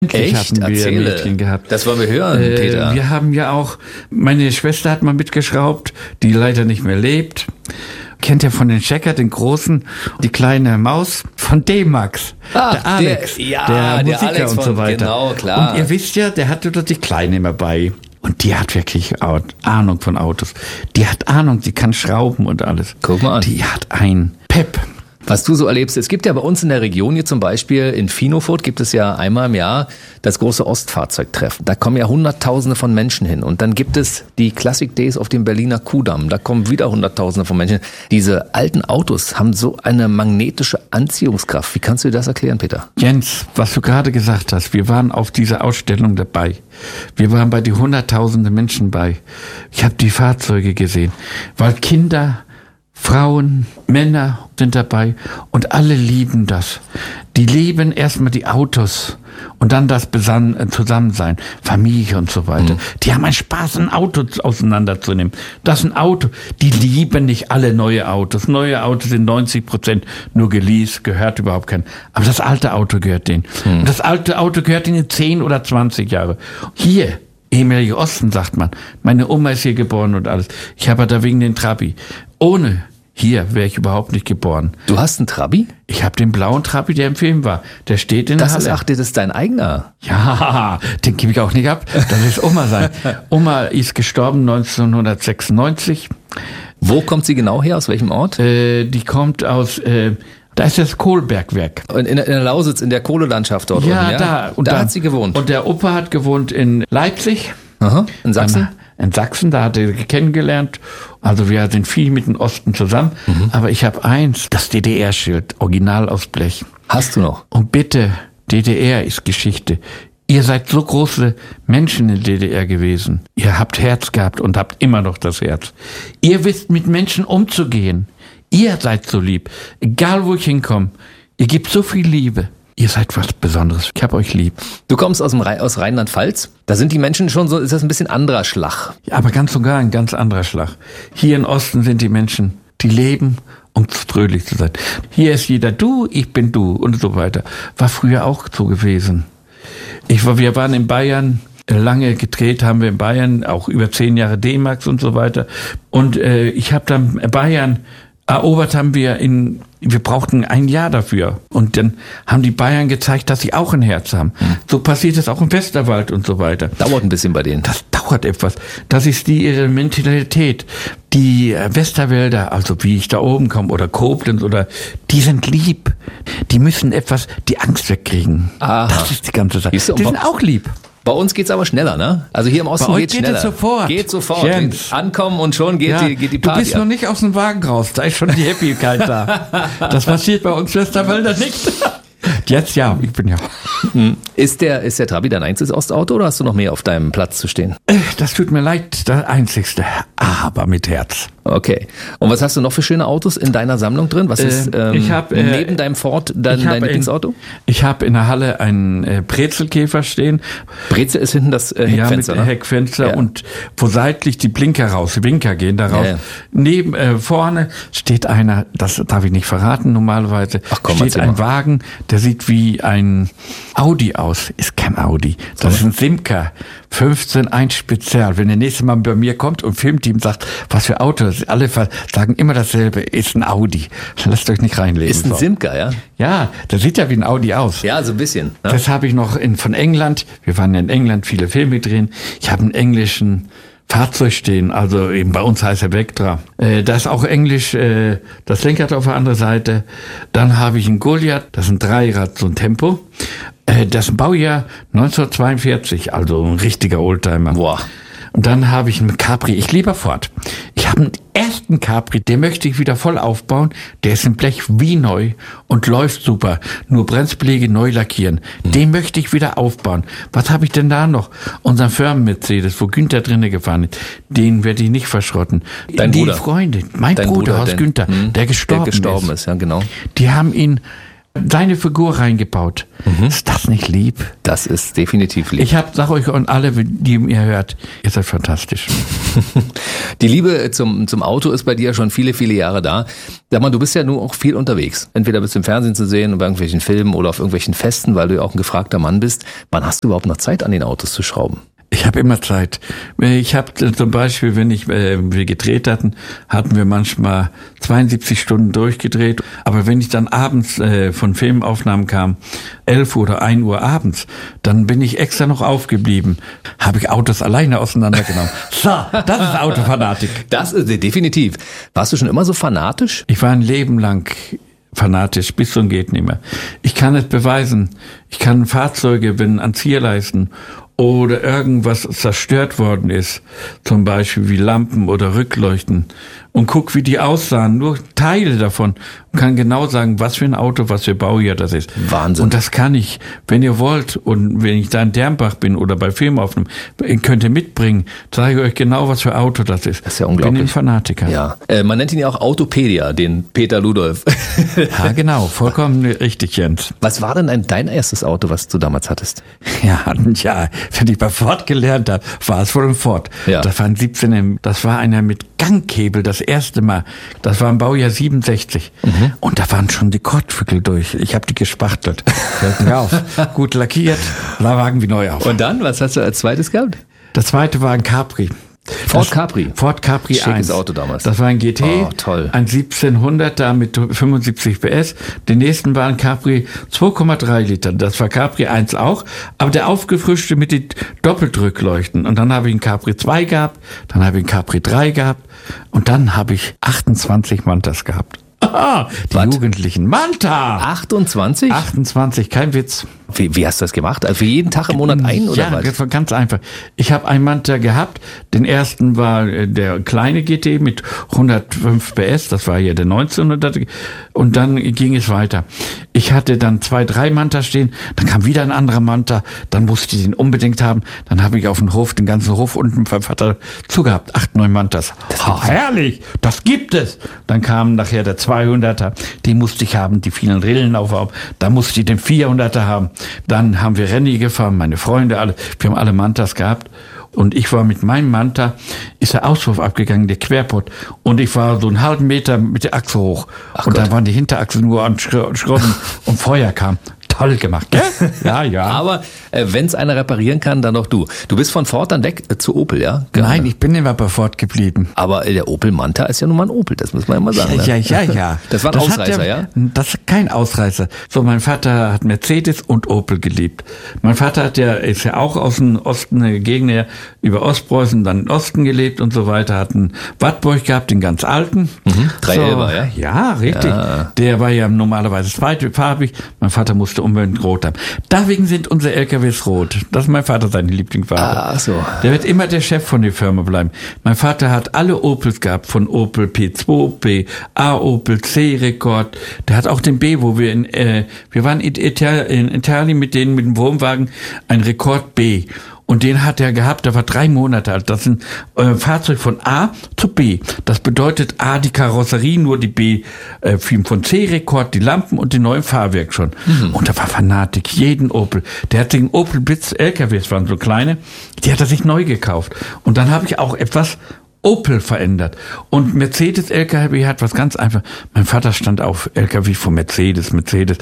Echt? Hatten wir Erzähle. Mädchen gehabt. Das wollen wir hören, Peter. Wir haben ja auch, meine Schwester hat mal mitgeschraubt, die leider nicht mehr lebt. Kennt ihr von den Checker, den großen, die kleine Maus von D-Max, der Alex, der Musiker Alex und so weiter. Genau, klar. Und ihr wisst ja, der hatte dort die Kleine immer bei. Und die hat wirklich Ahnung von Autos. Die hat Ahnung, die kann schrauben und alles. Guck mal an. Die hat ein Pep. Was du so erlebst, es gibt ja bei uns in der Region hier zum Beispiel in Finofurt gibt es ja einmal im Jahr das große Ostfahrzeugtreffen. Da kommen ja Hunderttausende von Menschen hin. Und dann gibt es die Classic Days auf dem Berliner Kuhdamm. Da kommen wieder Hunderttausende von Menschen hin. Diese alten Autos haben so eine magnetische Anziehungskraft. Wie kannst du dir das erklären, Peter? Jens, was du gerade gesagt hast, wir waren auf dieser Ausstellung dabei. Wir waren bei die Hunderttausende Menschen bei. Ich habe die Fahrzeuge gesehen, weil Kinder, Frauen, Männer sind dabei und alle lieben das. Die lieben erstmal die Autos und dann das Zusammensein, Familie und so weiter. Die haben einen Spaß, ein Auto auseinanderzunehmen. Das ist ein Auto. Die lieben nicht alle neue Autos. Neue Autos sind 90% nur geleast, gehört überhaupt kein. Aber das alte Auto gehört denen. Und das alte Auto gehört ihnen 10 oder 20 Jahre. Hier, ehemaliger Osten, sagt man. Meine Oma ist hier geboren und alles. Ich habe da wegen den Trabi. Ohne hier wäre ich überhaupt nicht geboren. Du hast einen Trabi? Ich habe den blauen Trabi, der im Film war. Der steht in der Halle. Das ist dein eigener? Ja, den gebe ich auch nicht ab. Das ist Oma sein. Oma ist gestorben 1996. Wo kommt sie genau her? Aus welchem Ort? Die kommt aus... Da ist das Kohlbergwerk. In der Lausitz, in der Kohlelandschaft dort ja, unten, ja? Da. Und da hat sie gewohnt. Und der Opa hat gewohnt in Leipzig. Aha, in Sachsen? In Sachsen, da hat er kennengelernt. Also wir sind viel mit dem Osten zusammen. Aber ich habe eins, das DDR-Schild, original aus Blech. Hast du noch? Und bitte, DDR ist Geschichte. Ihr seid so große Menschen in der DDR gewesen. Ihr habt Herz gehabt und habt immer noch das Herz. Ihr wisst, mit Menschen umzugehen. Ihr seid so lieb. Egal, wo ich hinkomme. Ihr gebt so viel Liebe. Ihr seid was Besonderes. Ich hab euch lieb. Du kommst aus Rheinland-Pfalz. Da sind die Menschen schon so, ist das ein bisschen anderer Schlag. Ja, aber ganz und gar ein ganz anderer Schlag. Hier im Osten sind die Menschen, die leben, um fröhlich zu sein. Hier ist jeder du, ich bin du und so weiter. War früher auch so gewesen. Wir waren in Bayern, lange gedreht haben wir in Bayern, auch über 10 Jahre D-Max und so weiter. Und ich habe dann Bayern erobert, wir brauchten ein Jahr dafür. Und dann haben die Bayern gezeigt, dass sie auch ein Herz haben. So passiert es auch im Westerwald und so weiter. Dauert ein bisschen bei denen. Das dauert etwas. Das ist ihre Mentalität. Die Westerwälder, also wie ich da oben komme, oder Koblenz, die sind lieb. Die müssen die Angst wegkriegen. Aha. Das ist die ganze Sache. Die sind auch lieb. Bei uns geht's aber schneller, ne? Also hier im Osten geht's schneller. Es sofort. Geht sofort. Jens. Ankommen und schon geht die Party. Du bist noch nicht aus dem Wagen raus, da ist schon die Happykeit da. Das passiert bei uns Westerwälder nicht. Jetzt ja, ich bin ja. Ist der Trabi dein einziges Ostauto oder hast du noch mehr auf deinem Platz zu stehen? Das tut mir leid, das einzigste, aber mit Herz. Okay. Und was hast du noch für schöne Autos in deiner Sammlung drin? Was ist neben deinem Ford dein Lieblingsauto? Ich habe in der Halle einen Brezelkäfer stehen. Brezel ist hinten das Heckfenster, mit Heckfenster und wo seitlich die Winker gehen da raus. Ja. Vorne steht einer, das darf ich nicht verraten normalerweise, steht ein Wagen, der sieht wie ein Audi aus. Ist kein Audi. Das ist ein Simca 15.1 Spezial. Wenn der nächste Mal bei mir kommt und Filmteam sagt, was für Auto, alle sagen immer dasselbe, ist ein Audi. Lasst euch nicht reinlegen. Ist ein Simca, ja? Ja, das sieht ja wie ein Audi aus. Ja, so ein bisschen. Ne? Das habe ich noch von England. Wir waren ja in England, viele Filme drehen. Ich habe einen englischen Fahrzeug stehen, also eben bei uns heißt er Vectra. Da ist auch Englisch, das Lenkrad auf der anderen Seite. Dann habe ich einen Goliath, das ist ein Dreirad, so ein Tempo. Das ist ein Baujahr 1942, also ein richtiger Oldtimer. Boah. Und dann habe ich einen Capri, ich liebe Ford. Ich habe einen ersten Capri, den möchte ich wieder voll aufbauen. Der ist im Blech wie neu und läuft super. Nur Bremsbeläge neu lackieren. Den möchte ich wieder aufbauen. Was habe ich denn da noch? Unseren Firmen-Mercedes, wo Günther drinne gefahren ist. Den werde ich nicht verschrotten. Dein Bruder? Freunde, mein Bruder, Horst Günther, der gestorben ist. Ja, genau. Die haben ihn seine Figur reingebaut. Ist das nicht lieb? Das ist definitiv lieb. Ich sag euch und alle, die ihr hört, ihr seid fantastisch. Die Liebe zum Auto ist bei dir schon viele, viele Jahre da. Sag mal, du bist ja nur auch viel unterwegs. Entweder bist du im Fernsehen zu sehen, bei irgendwelchen Filmen oder auf irgendwelchen Festen, weil du ja auch ein gefragter Mann bist. Wann hast du überhaupt noch Zeit, an den Autos zu schrauben? Ich habe immer Zeit. Ich habe zum Beispiel, wenn wir gedreht hatten wir manchmal 72 Stunden durchgedreht. Aber wenn ich dann abends von Filmaufnahmen kam, 11 oder 1 Uhr abends, dann bin ich extra noch aufgeblieben. Habe ich Autos alleine auseinandergenommen. So, das ist Autofanatik. Das ist definitiv. Warst du schon immer so fanatisch? Ich war ein Leben lang fanatisch, bis zum geht nicht mehr. Ich kann es beweisen. Ich kann Fahrzeuge, wenn an Zierleisten oder irgendwas zerstört worden ist, zum Beispiel wie Lampen oder Rückleuchten, und guck, wie die aussahen, nur Teile davon, und kann genau sagen, was für ein Auto, was für Baujahr das ist. Wahnsinn. Und das kann ich, wenn ihr wollt, und wenn ich da in Dernbach bin oder bei Filmaufnahmen, könnt ihr mitbringen, zeige ich euch genau, was für Auto das ist. Das ist ja unglaublich. Ich bin ein Fanatiker. Ja. Man nennt ihn ja auch Autopedia, den Peter Ludolf. Ja, genau, vollkommen richtig, Jens. Was war denn dein erstes Auto, was du damals hattest? Ja, wenn ich bei Ford gelernt habe, war es wohl ein Ford. Ja. Das war ein 17er, das war einer mit Gangkebel, das erste Mal. Das war im Baujahr 67. Und da waren schon die Kotflügel durch. Ich habe die gespachtelt. Hört auf. Gut lackiert, da Wagen wie neu auf. Und dann, was hast du als zweites gehabt? Das zweite war ein Capri. Ford Capri 1. Schickes Auto damals. Das war ein GT, toll. Ein 1700er mit 75 PS. Den nächsten war ein Capri 2,3 Liter. Das war Capri 1 auch, aber der aufgefrischte mit den Doppeldrückleuchten. Und dann habe ich einen Capri 2 gehabt, dann habe ich einen Capri 3 gehabt und dann habe ich 28 Mantas gehabt. Ah, die Jugendlichen. Manta! 28? 28, kein Witz. Wie hast du das gemacht? Also für jeden Tag im Monat ein oder ja, was? Das war ganz einfach. Ich habe einen Manta gehabt. Den ersten war der kleine GT mit 105 PS. Das war ja der 1900er. Und dann ging es weiter. Ich hatte dann 2, 3 Manta stehen. Dann kam wieder ein anderer Manta. Dann musste ich den unbedingt haben. Dann habe ich auf dem Hof, den ganzen Hof unten beim Vater zugehabt. 8, 9 Mantas. Herrlich! Das gibt es! Dann kam nachher der 200er. Den musste ich haben. Die vielen Rillen auf. Da musste ich den 400er haben. Dann haben wir Rallye gefahren, meine Freunde, alle. Wir haben alle Mantas gehabt. Und ich war mit meinem Manta, ist der Auspuff abgegangen, der Querpott. Und ich war so einen halben Meter mit der Achse hoch. Und dann waren die Hinterachsen nur an Schrotten und Feuer kam. Toll gemacht, gell? Ja, ja. Aber wenn es einer reparieren kann, dann doch du. Du bist von Ford dann weg zu Opel, ja? Nein, ich bin immer bei Ford geblieben. Aber der Opel Manta ist ja nun mal ein Opel, das muss man ja mal sagen. Ja. Das war ein Ausreißer, ja? Das ist kein Ausreißer. So, mein Vater hat Mercedes und Opel geliebt. Mein Vater ist ja auch aus dem Osten, der Gegend her, über Ostpreußen, dann im Osten gelebt und so weiter, hat einen Wartburg gehabt, den ganz alten. 311er, ja? Ja, richtig. Ja. Der war ja normalerweise zweifarbig. Mein Vater musste unbedingt rot haben. Deswegen sind unsere LKWs rot. Das ist mein Vater seine Lieblingsfarbe. Ach so. Der wird immer der Chef von der Firma bleiben. Mein Vater hat alle Opels gehabt, von Opel P2, P, A Opel, C-Rekord. Der hat auch den B, wo wir wir waren in Italien mit dem Wohnwagen, ein Rekord B. Und den hat er gehabt, der war 3 Monate alt. Das ist ein Fahrzeug von A zu B. Das bedeutet A, die Karosserie, nur die B, von C-Rekord, die Lampen und den neuen Fahrwerk schon. Und da war Fanatik, jeden Opel. Der hat den Opel Blitz, LKWs waren so kleine, die hat er sich neu gekauft. Und dann habe ich auch etwas Opel verändert. Und Mercedes LKW hat was ganz einfach. Mein Vater stand auf LKW von Mercedes,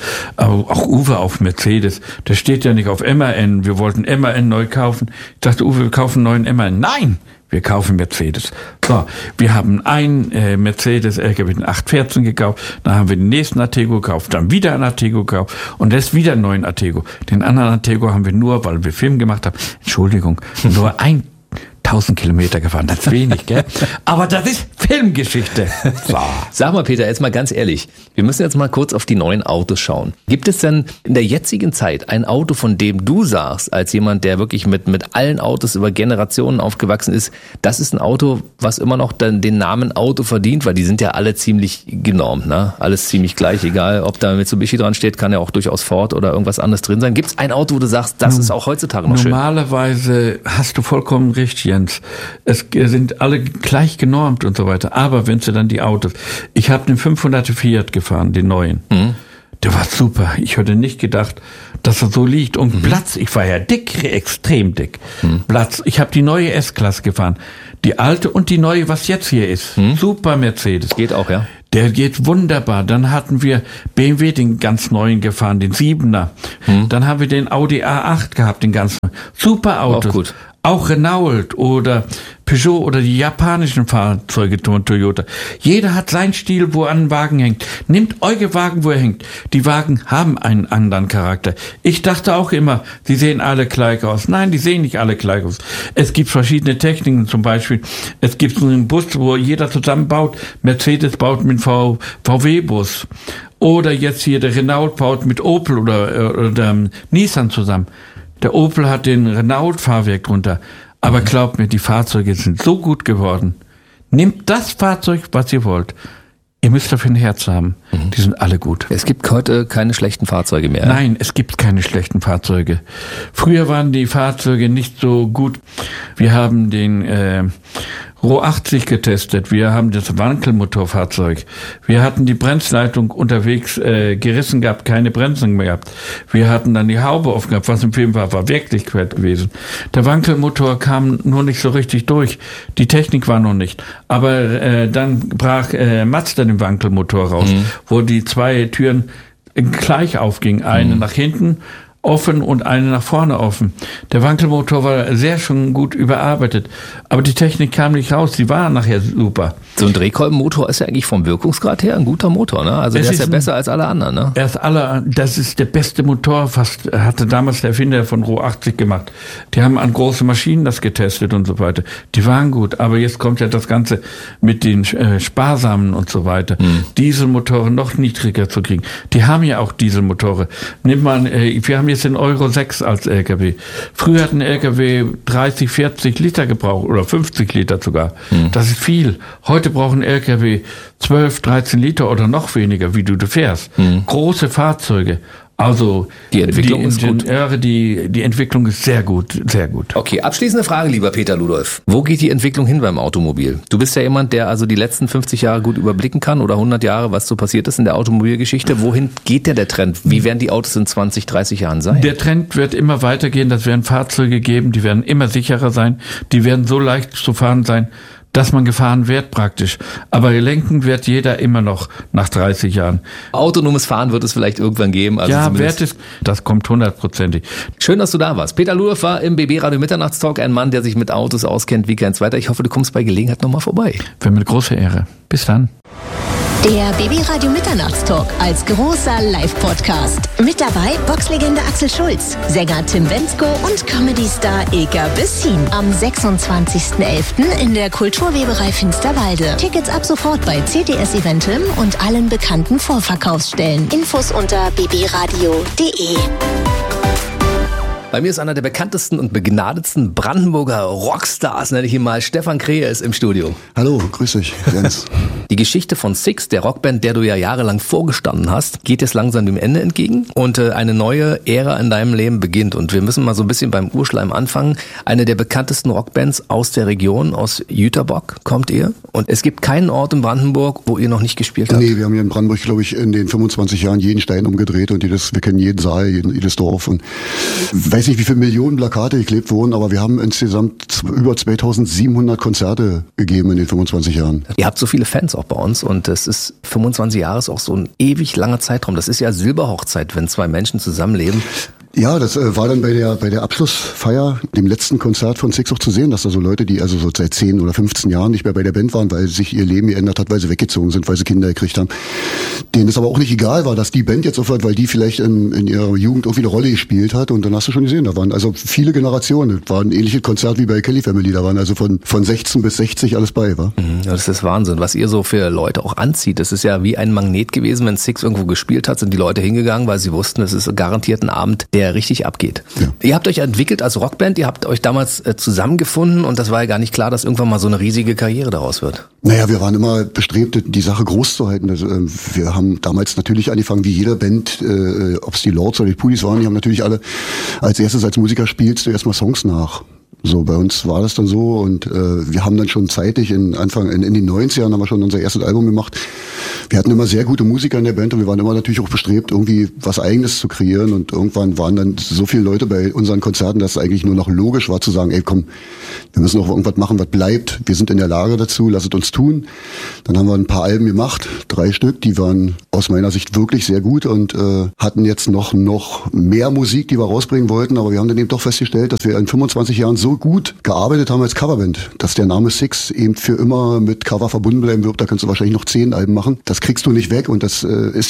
aber auch Uwe auf Mercedes. Der steht ja nicht auf MAN. Wir wollten MAN neu kaufen. Ich dachte, Uwe, wir kaufen einen neuen MAN. Nein! Wir kaufen Mercedes. So, wir haben einen Mercedes LKW, den 814 gekauft, dann haben wir den nächsten Artego gekauft, dann wieder einen Artego gekauft und jetzt wieder einen neuen Artego. Den anderen Artego haben wir nur, weil wir Film gemacht haben, Entschuldigung, nur 1000 Kilometer gefahren, das ist wenig, gell? Aber das ist Filmgeschichte. So. Sag mal, Peter, jetzt mal ganz ehrlich, wir müssen jetzt mal kurz auf die neuen Autos schauen. Gibt es denn in der jetzigen Zeit ein Auto, von dem du sagst, als jemand, der wirklich mit allen Autos über Generationen aufgewachsen ist, das ist ein Auto, was immer noch dann den Namen Auto verdient, weil die sind ja alle ziemlich genormt, ne? Alles ziemlich gleich, egal ob da Mitsubishi dran steht, kann ja auch durchaus Ford oder irgendwas anderes drin sein. Gibt es ein Auto, wo du sagst, das ist auch heutzutage noch schön? Normalerweise hast du vollkommen recht, Jens. Es sind alle gleich genormt und so weiter. Aber wenn du dann die Autos... Ich habe den 500er Fiat gefahren, den neuen. Der war super. Ich hätte nicht gedacht, dass er so liegt. Und Platz, ich war ja dick, extrem dick. Platz, ich habe die neue S-Klasse gefahren. Die alte und die neue, was jetzt hier ist. Super Mercedes. Geht auch, ja. Der geht wunderbar. Dann hatten wir BMW, den ganz neuen gefahren, den 7er. Dann haben wir den Audi A8 gehabt, den ganz neuen. Super Autos. Auch gut. Auch Renault oder Peugeot oder die japanischen Fahrzeuge von Toyota. Jeder hat seinen Stil, wo er an den Wagen hängt. Nehmt eure Wagen, wo er hängt. Die Wagen haben einen anderen Charakter. Ich dachte auch immer, die sehen alle gleich aus. Nein, die sehen nicht alle gleich aus. Es gibt verschiedene Techniken, zum Beispiel. Es gibt so einen Bus, wo jeder zusammenbaut. Mercedes baut mit VW-Bus. Oder jetzt hier der Renault baut mit Opel oder Nissan zusammen. Der Opel hat den Renault-Fahrwerk drunter. Aber glaubt mir, die Fahrzeuge sind so gut geworden. Nehmt das Fahrzeug, was ihr wollt. Ihr müsst dafür ein Herz haben. Die sind alle gut. Es gibt heute keine schlechten Fahrzeuge mehr. Nein, es gibt keine schlechten Fahrzeuge. Früher waren die Fahrzeuge nicht so gut. Wir haben den Ro 80 getestet. Wir haben das Wankelmotorfahrzeug. Wir hatten die Bremsleitung unterwegs gerissen gehabt, keine Bremsung mehr gehabt. Wir hatten dann die Haube offen gehabt, was im Film war Wirklichkeit gewesen. Der Wankelmotor kam nur nicht so richtig durch. Die Technik war noch nicht. Aber dann brach Mazda den Wankelmotor raus, wo die zwei Türen gleich aufgingen. Eine nach hinten offen und eine nach vorne offen. Der Wankelmotor war sehr schon gut überarbeitet, aber die Technik kam nicht raus, die war nachher super. So ein Drehkolbenmotor ist ja eigentlich vom Wirkungsgrad her ein guter Motor, ne? Also der ist ja besser als alle anderen, ne? Das ist der beste Motor, fast hatte damals der Erfinder von Ro 80 gemacht. Die haben an große Maschinen das getestet und so weiter. Die waren gut, aber jetzt kommt ja das Ganze mit den Sparsamen und so weiter. Dieselmotoren noch niedriger zu kriegen. Die haben ja auch Dieselmotoren. Nimmt man, wir haben jetzt den Euro 6 als LKW. Früher hat ein LKW 30, 40 Liter gebraucht oder 50 Liter sogar. Das ist viel. Heute brauchen LKW 12, 13 Liter oder noch weniger, wie du fährst. Große Fahrzeuge. Also die Entwicklung ist gut. Die Entwicklung ist sehr gut, sehr gut. Okay, abschließende Frage, lieber Peter Ludolf. Wo geht die Entwicklung hin beim Automobil? Du bist ja jemand, der also die letzten 50 Jahre gut überblicken kann oder 100 Jahre, was so passiert ist in der Automobilgeschichte. Wohin geht der Trend? Wie werden die Autos in 20, 30 Jahren sein? Der Trend wird immer weitergehen. Das werden Fahrzeuge geben, die werden immer sicherer sein. Die werden so leicht zu fahren sein, dass man gefahren wird praktisch. Aber lenken wird jeder immer noch nach 30 Jahren. Autonomes Fahren wird es vielleicht irgendwann geben. Also ja, das kommt 100%. Schön, dass du da warst. Peter Ludolf war im BB Radio Mitternachtstalk, ein Mann, der sich mit Autos auskennt wie kein zweiter. Ich hoffe, du kommst bei Gelegenheit nochmal vorbei. Wäre mir eine große Ehre. Bis dann. Der BB Radio Mitternachtstalk als großer Live-Podcast. Mit dabei Boxlegende Axel Schulz, Sänger Tim Bendzko und Comedy-Star Ilka Bessin. Am 26.11. in der Kulturweberei Finsterwalde. Tickets ab sofort bei CTS Eventim und allen bekannten Vorverkaufsstellen. Infos unter bbradio.de. Bei mir ist einer der bekanntesten und begnadetsten Brandenburger Rockstars, nenne ich ihn mal. Stefan Krehe ist im Studio. Hallo, grüß dich, Jens. Die Geschichte von Six, der Rockband, der du ja jahrelang vorgestanden hast, geht jetzt langsam dem Ende entgegen und eine neue Ära in deinem Leben beginnt. Und wir müssen mal so ein bisschen beim Urschleim anfangen. Eine der bekanntesten Rockbands aus der Region, aus Jüterbock kommt ihr. Und es gibt keinen Ort in Brandenburg, wo ihr noch nicht gespielt habt. Nee, wir haben hier in Brandenburg, glaube ich, in den 25 Jahren jeden Stein umgedreht und wir kennen jeden Saal, jedes Dorf. Und weiß nicht, wie viele Millionen Plakate geklebt wurden, aber wir haben insgesamt über 2700 Konzerte gegeben in den 25 Jahren. Ihr habt so viele Fans auch bei uns und es ist 25 Jahre ist auch so ein ewig langer Zeitraum. Das ist ja Silberhochzeit, wenn zwei Menschen zusammenleben. Ja, das war dann bei der Abschlussfeier, dem letzten Konzert von Six auch zu sehen, dass da so Leute, die also so seit 10 oder 15 Jahren nicht mehr bei der Band waren, weil sich ihr Leben geändert hat, weil sie weggezogen sind, weil sie Kinder gekriegt haben, denen es aber auch nicht egal war, dass die Band jetzt aufhört, weil die vielleicht in ihrer Jugend irgendwie eine Rolle gespielt hat. Und dann hast du schon gesehen, da waren also viele Generationen. Das war ein ähnliches Konzert wie bei Kelly Family, da waren also von 16 bis 60 alles bei, war. Ja, das ist Wahnsinn, was ihr so für Leute auch anzieht. Das ist ja wie ein Magnet gewesen, wenn Six irgendwo gespielt hat, sind die Leute hingegangen, weil sie wussten, es ist garantiert ein Abend, der richtig abgeht. Ja. Ihr habt euch entwickelt als Rockband, ihr habt euch damals zusammengefunden und das war ja gar nicht klar, dass irgendwann mal so eine riesige Karriere daraus wird. Naja, wir waren immer bestrebt, die Sache groß zu halten. Also, wir haben damals natürlich angefangen, wie jede Band, ob es die Lords oder die Pulis waren, die haben natürlich alle als erstes als Musiker spielst du erstmal Songs nach. So, bei uns war das dann so und wir haben dann schon zeitig in den 90ern haben wir schon unser erstes Album gemacht, Wir hatten immer sehr gute Musiker in der Band und wir waren immer natürlich auch bestrebt, irgendwie was Eigenes zu kreieren. Und irgendwann waren dann so viele Leute bei unseren Konzerten, dass es eigentlich nur noch logisch war zu sagen, ey komm, wir müssen auch irgendwas machen, was bleibt. Wir sind in der Lage dazu, lasst es uns tun. Dann haben wir ein paar Alben gemacht, 3 Stück, die waren aus meiner Sicht wirklich sehr gut und hatten jetzt noch mehr Musik, die wir rausbringen wollten. Aber wir haben dann eben doch festgestellt, dass wir in 25 Jahren so gut gearbeitet haben als Coverband, dass der Name Six eben für immer mit Cover verbunden bleiben wird. Da kannst du wahrscheinlich noch 10 Alben machen. Das kriegst du nicht weg und das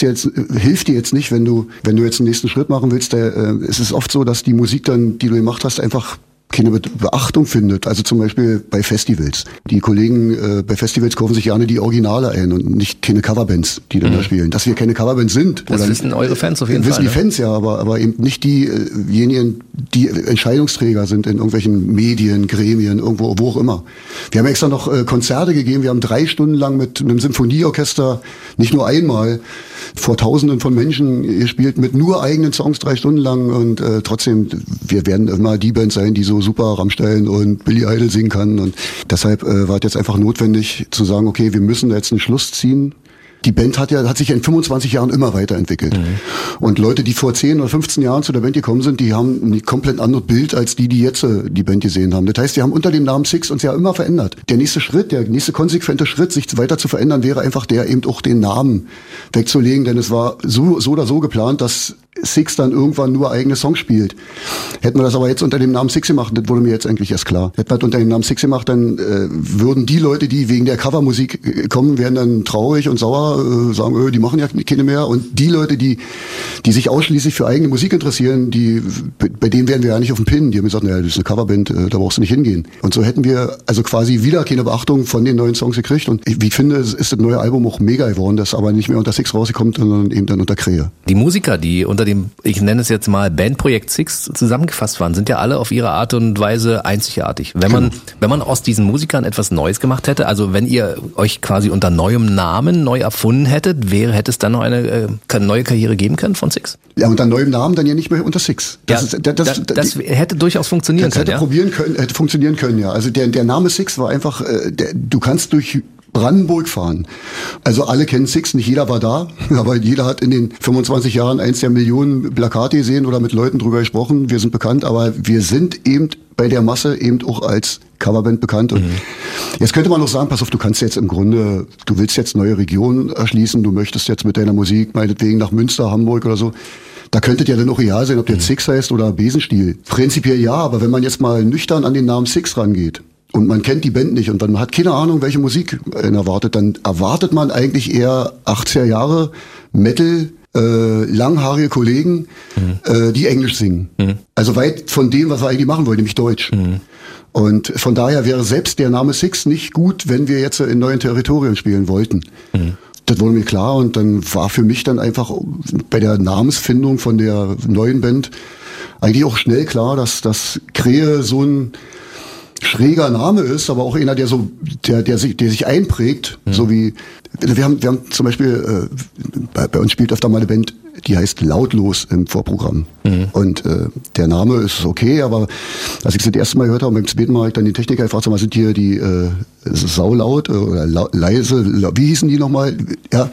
hilft dir jetzt nicht, wenn du jetzt einen nächsten Schritt machen willst. Es ist oft so, dass die Musik dann, die du gemacht hast, einfach keine Beachtung findet. Also zum Beispiel bei Festivals. Die Kollegen bei Festivals kaufen sich gerne die Originale ein und nicht keine Coverbands, die dann da spielen. Dass wir keine Coverbands sind. Das wissen eure Fans auf jeden Fall. Das wissen die Fans ja, aber eben nicht diejenigen, die Entscheidungsträger sind in irgendwelchen Medien, Gremien, irgendwo, wo auch immer. Wir haben extra noch Konzerte gegeben. Wir haben 3 Stunden lang mit einem Symphonieorchester, nicht nur einmal, vor Tausenden von Menschen gespielt mit nur eigenen Songs 3 Stunden lang und trotzdem, wir werden immer die Band sein, die so super Rammstein und Billy Idol singen kann und deshalb war es jetzt einfach notwendig zu sagen, okay, wir müssen da jetzt einen Schluss ziehen. Die Band hat sich in 25 Jahren immer weiterentwickelt. Und Leute, die vor 10 oder 15 Jahren zu der Band gekommen sind, die haben ein komplett anderes Bild als die jetzt die Band gesehen haben. Das heißt, wir haben unter dem Namen Six uns ja immer verändert. Der nächste konsequente Schritt, sich weiter zu verändern, wäre einfach eben auch den Namen wegzulegen, denn es war so oder so geplant, dass Six dann irgendwann nur eigene Songs spielt. Hätten wir das aber jetzt unter dem Namen Six gemacht, das wurde mir jetzt eigentlich erst klar. Hätten wir das unter dem Namen Six gemacht, dann würden die Leute, die wegen der Covermusik kommen, wären dann traurig und sauer, sagen, die machen ja keine mehr. Und die Leute, die sich ausschließlich für eigene Musik interessieren, bei denen wären wir ja nicht auf dem Pin. Die haben gesagt, naja, das ist eine Coverband, da brauchst du nicht hingehen. Und so hätten wir also quasi wieder keine Beachtung von den neuen Songs gekriegt. Und wie ich finde, ist das neue Album auch mega geworden, das aber nicht mehr unter Six rausgekommen, sondern eben dann unter Krähe. Die Musiker, die unter dem, ich nenne es jetzt mal Bandprojekt Six zusammengefasst waren, sind ja alle auf ihre Art und Weise einzigartig. Wenn man aus diesen Musikern etwas Neues gemacht hätte, also wenn ihr euch quasi unter neuem Namen neu erfunden hättet, hätte es dann noch eine neue Karriere geben können von Six? Ja, unter neuem Namen dann ja nicht mehr unter Six. Das hätte durchaus funktionieren können. Hätte funktionieren können, ja. Also der Name Six war einfach, du kannst durch Brandenburg fahren. Also alle kennen Six, nicht jeder war da, aber jeder hat in den 25 Jahren eins der Millionen Plakate gesehen oder mit Leuten drüber gesprochen. Wir sind bekannt, aber wir sind eben bei der Masse eben auch als Coverband bekannt. Und jetzt könnte man noch sagen, pass auf, du kannst jetzt im Grunde, du willst jetzt neue Regionen erschließen, du möchtest jetzt mit deiner Musik meinetwegen nach Münster, Hamburg oder so. Da könnte ja dann auch real sein, ob der Six heißt oder Besenstiel. Prinzipiell ja, aber wenn man jetzt mal nüchtern an den Namen Six rangeht, und man kennt die Band nicht und man hat keine Ahnung, welche Musik erwartet, dann erwartet man eigentlich eher 80er Jahre Metal, langhaarige Kollegen, die Englisch singen. Also weit von dem, was wir eigentlich machen wollen, nämlich Deutsch. Und von daher wäre selbst der Name Six nicht gut, wenn wir jetzt in neuen Territorien spielen wollten. Das wurde mir klar und dann war für mich dann einfach bei der Namensfindung von der neuen Band eigentlich auch schnell klar, dass Krähe so ein schräger Name ist, aber auch einer, der sich einprägt, so wie wir haben zum Beispiel bei uns spielt öfter mal eine Band, die heißt Lautlos im Vorprogramm. Und der Name ist okay, aber als ich es das erste Mal gehört habe, beim zweiten Mal habe ich dann den Techniker gefragt, sag mal, sind hier die saulaut oder leise, wie hießen die nochmal? Ja,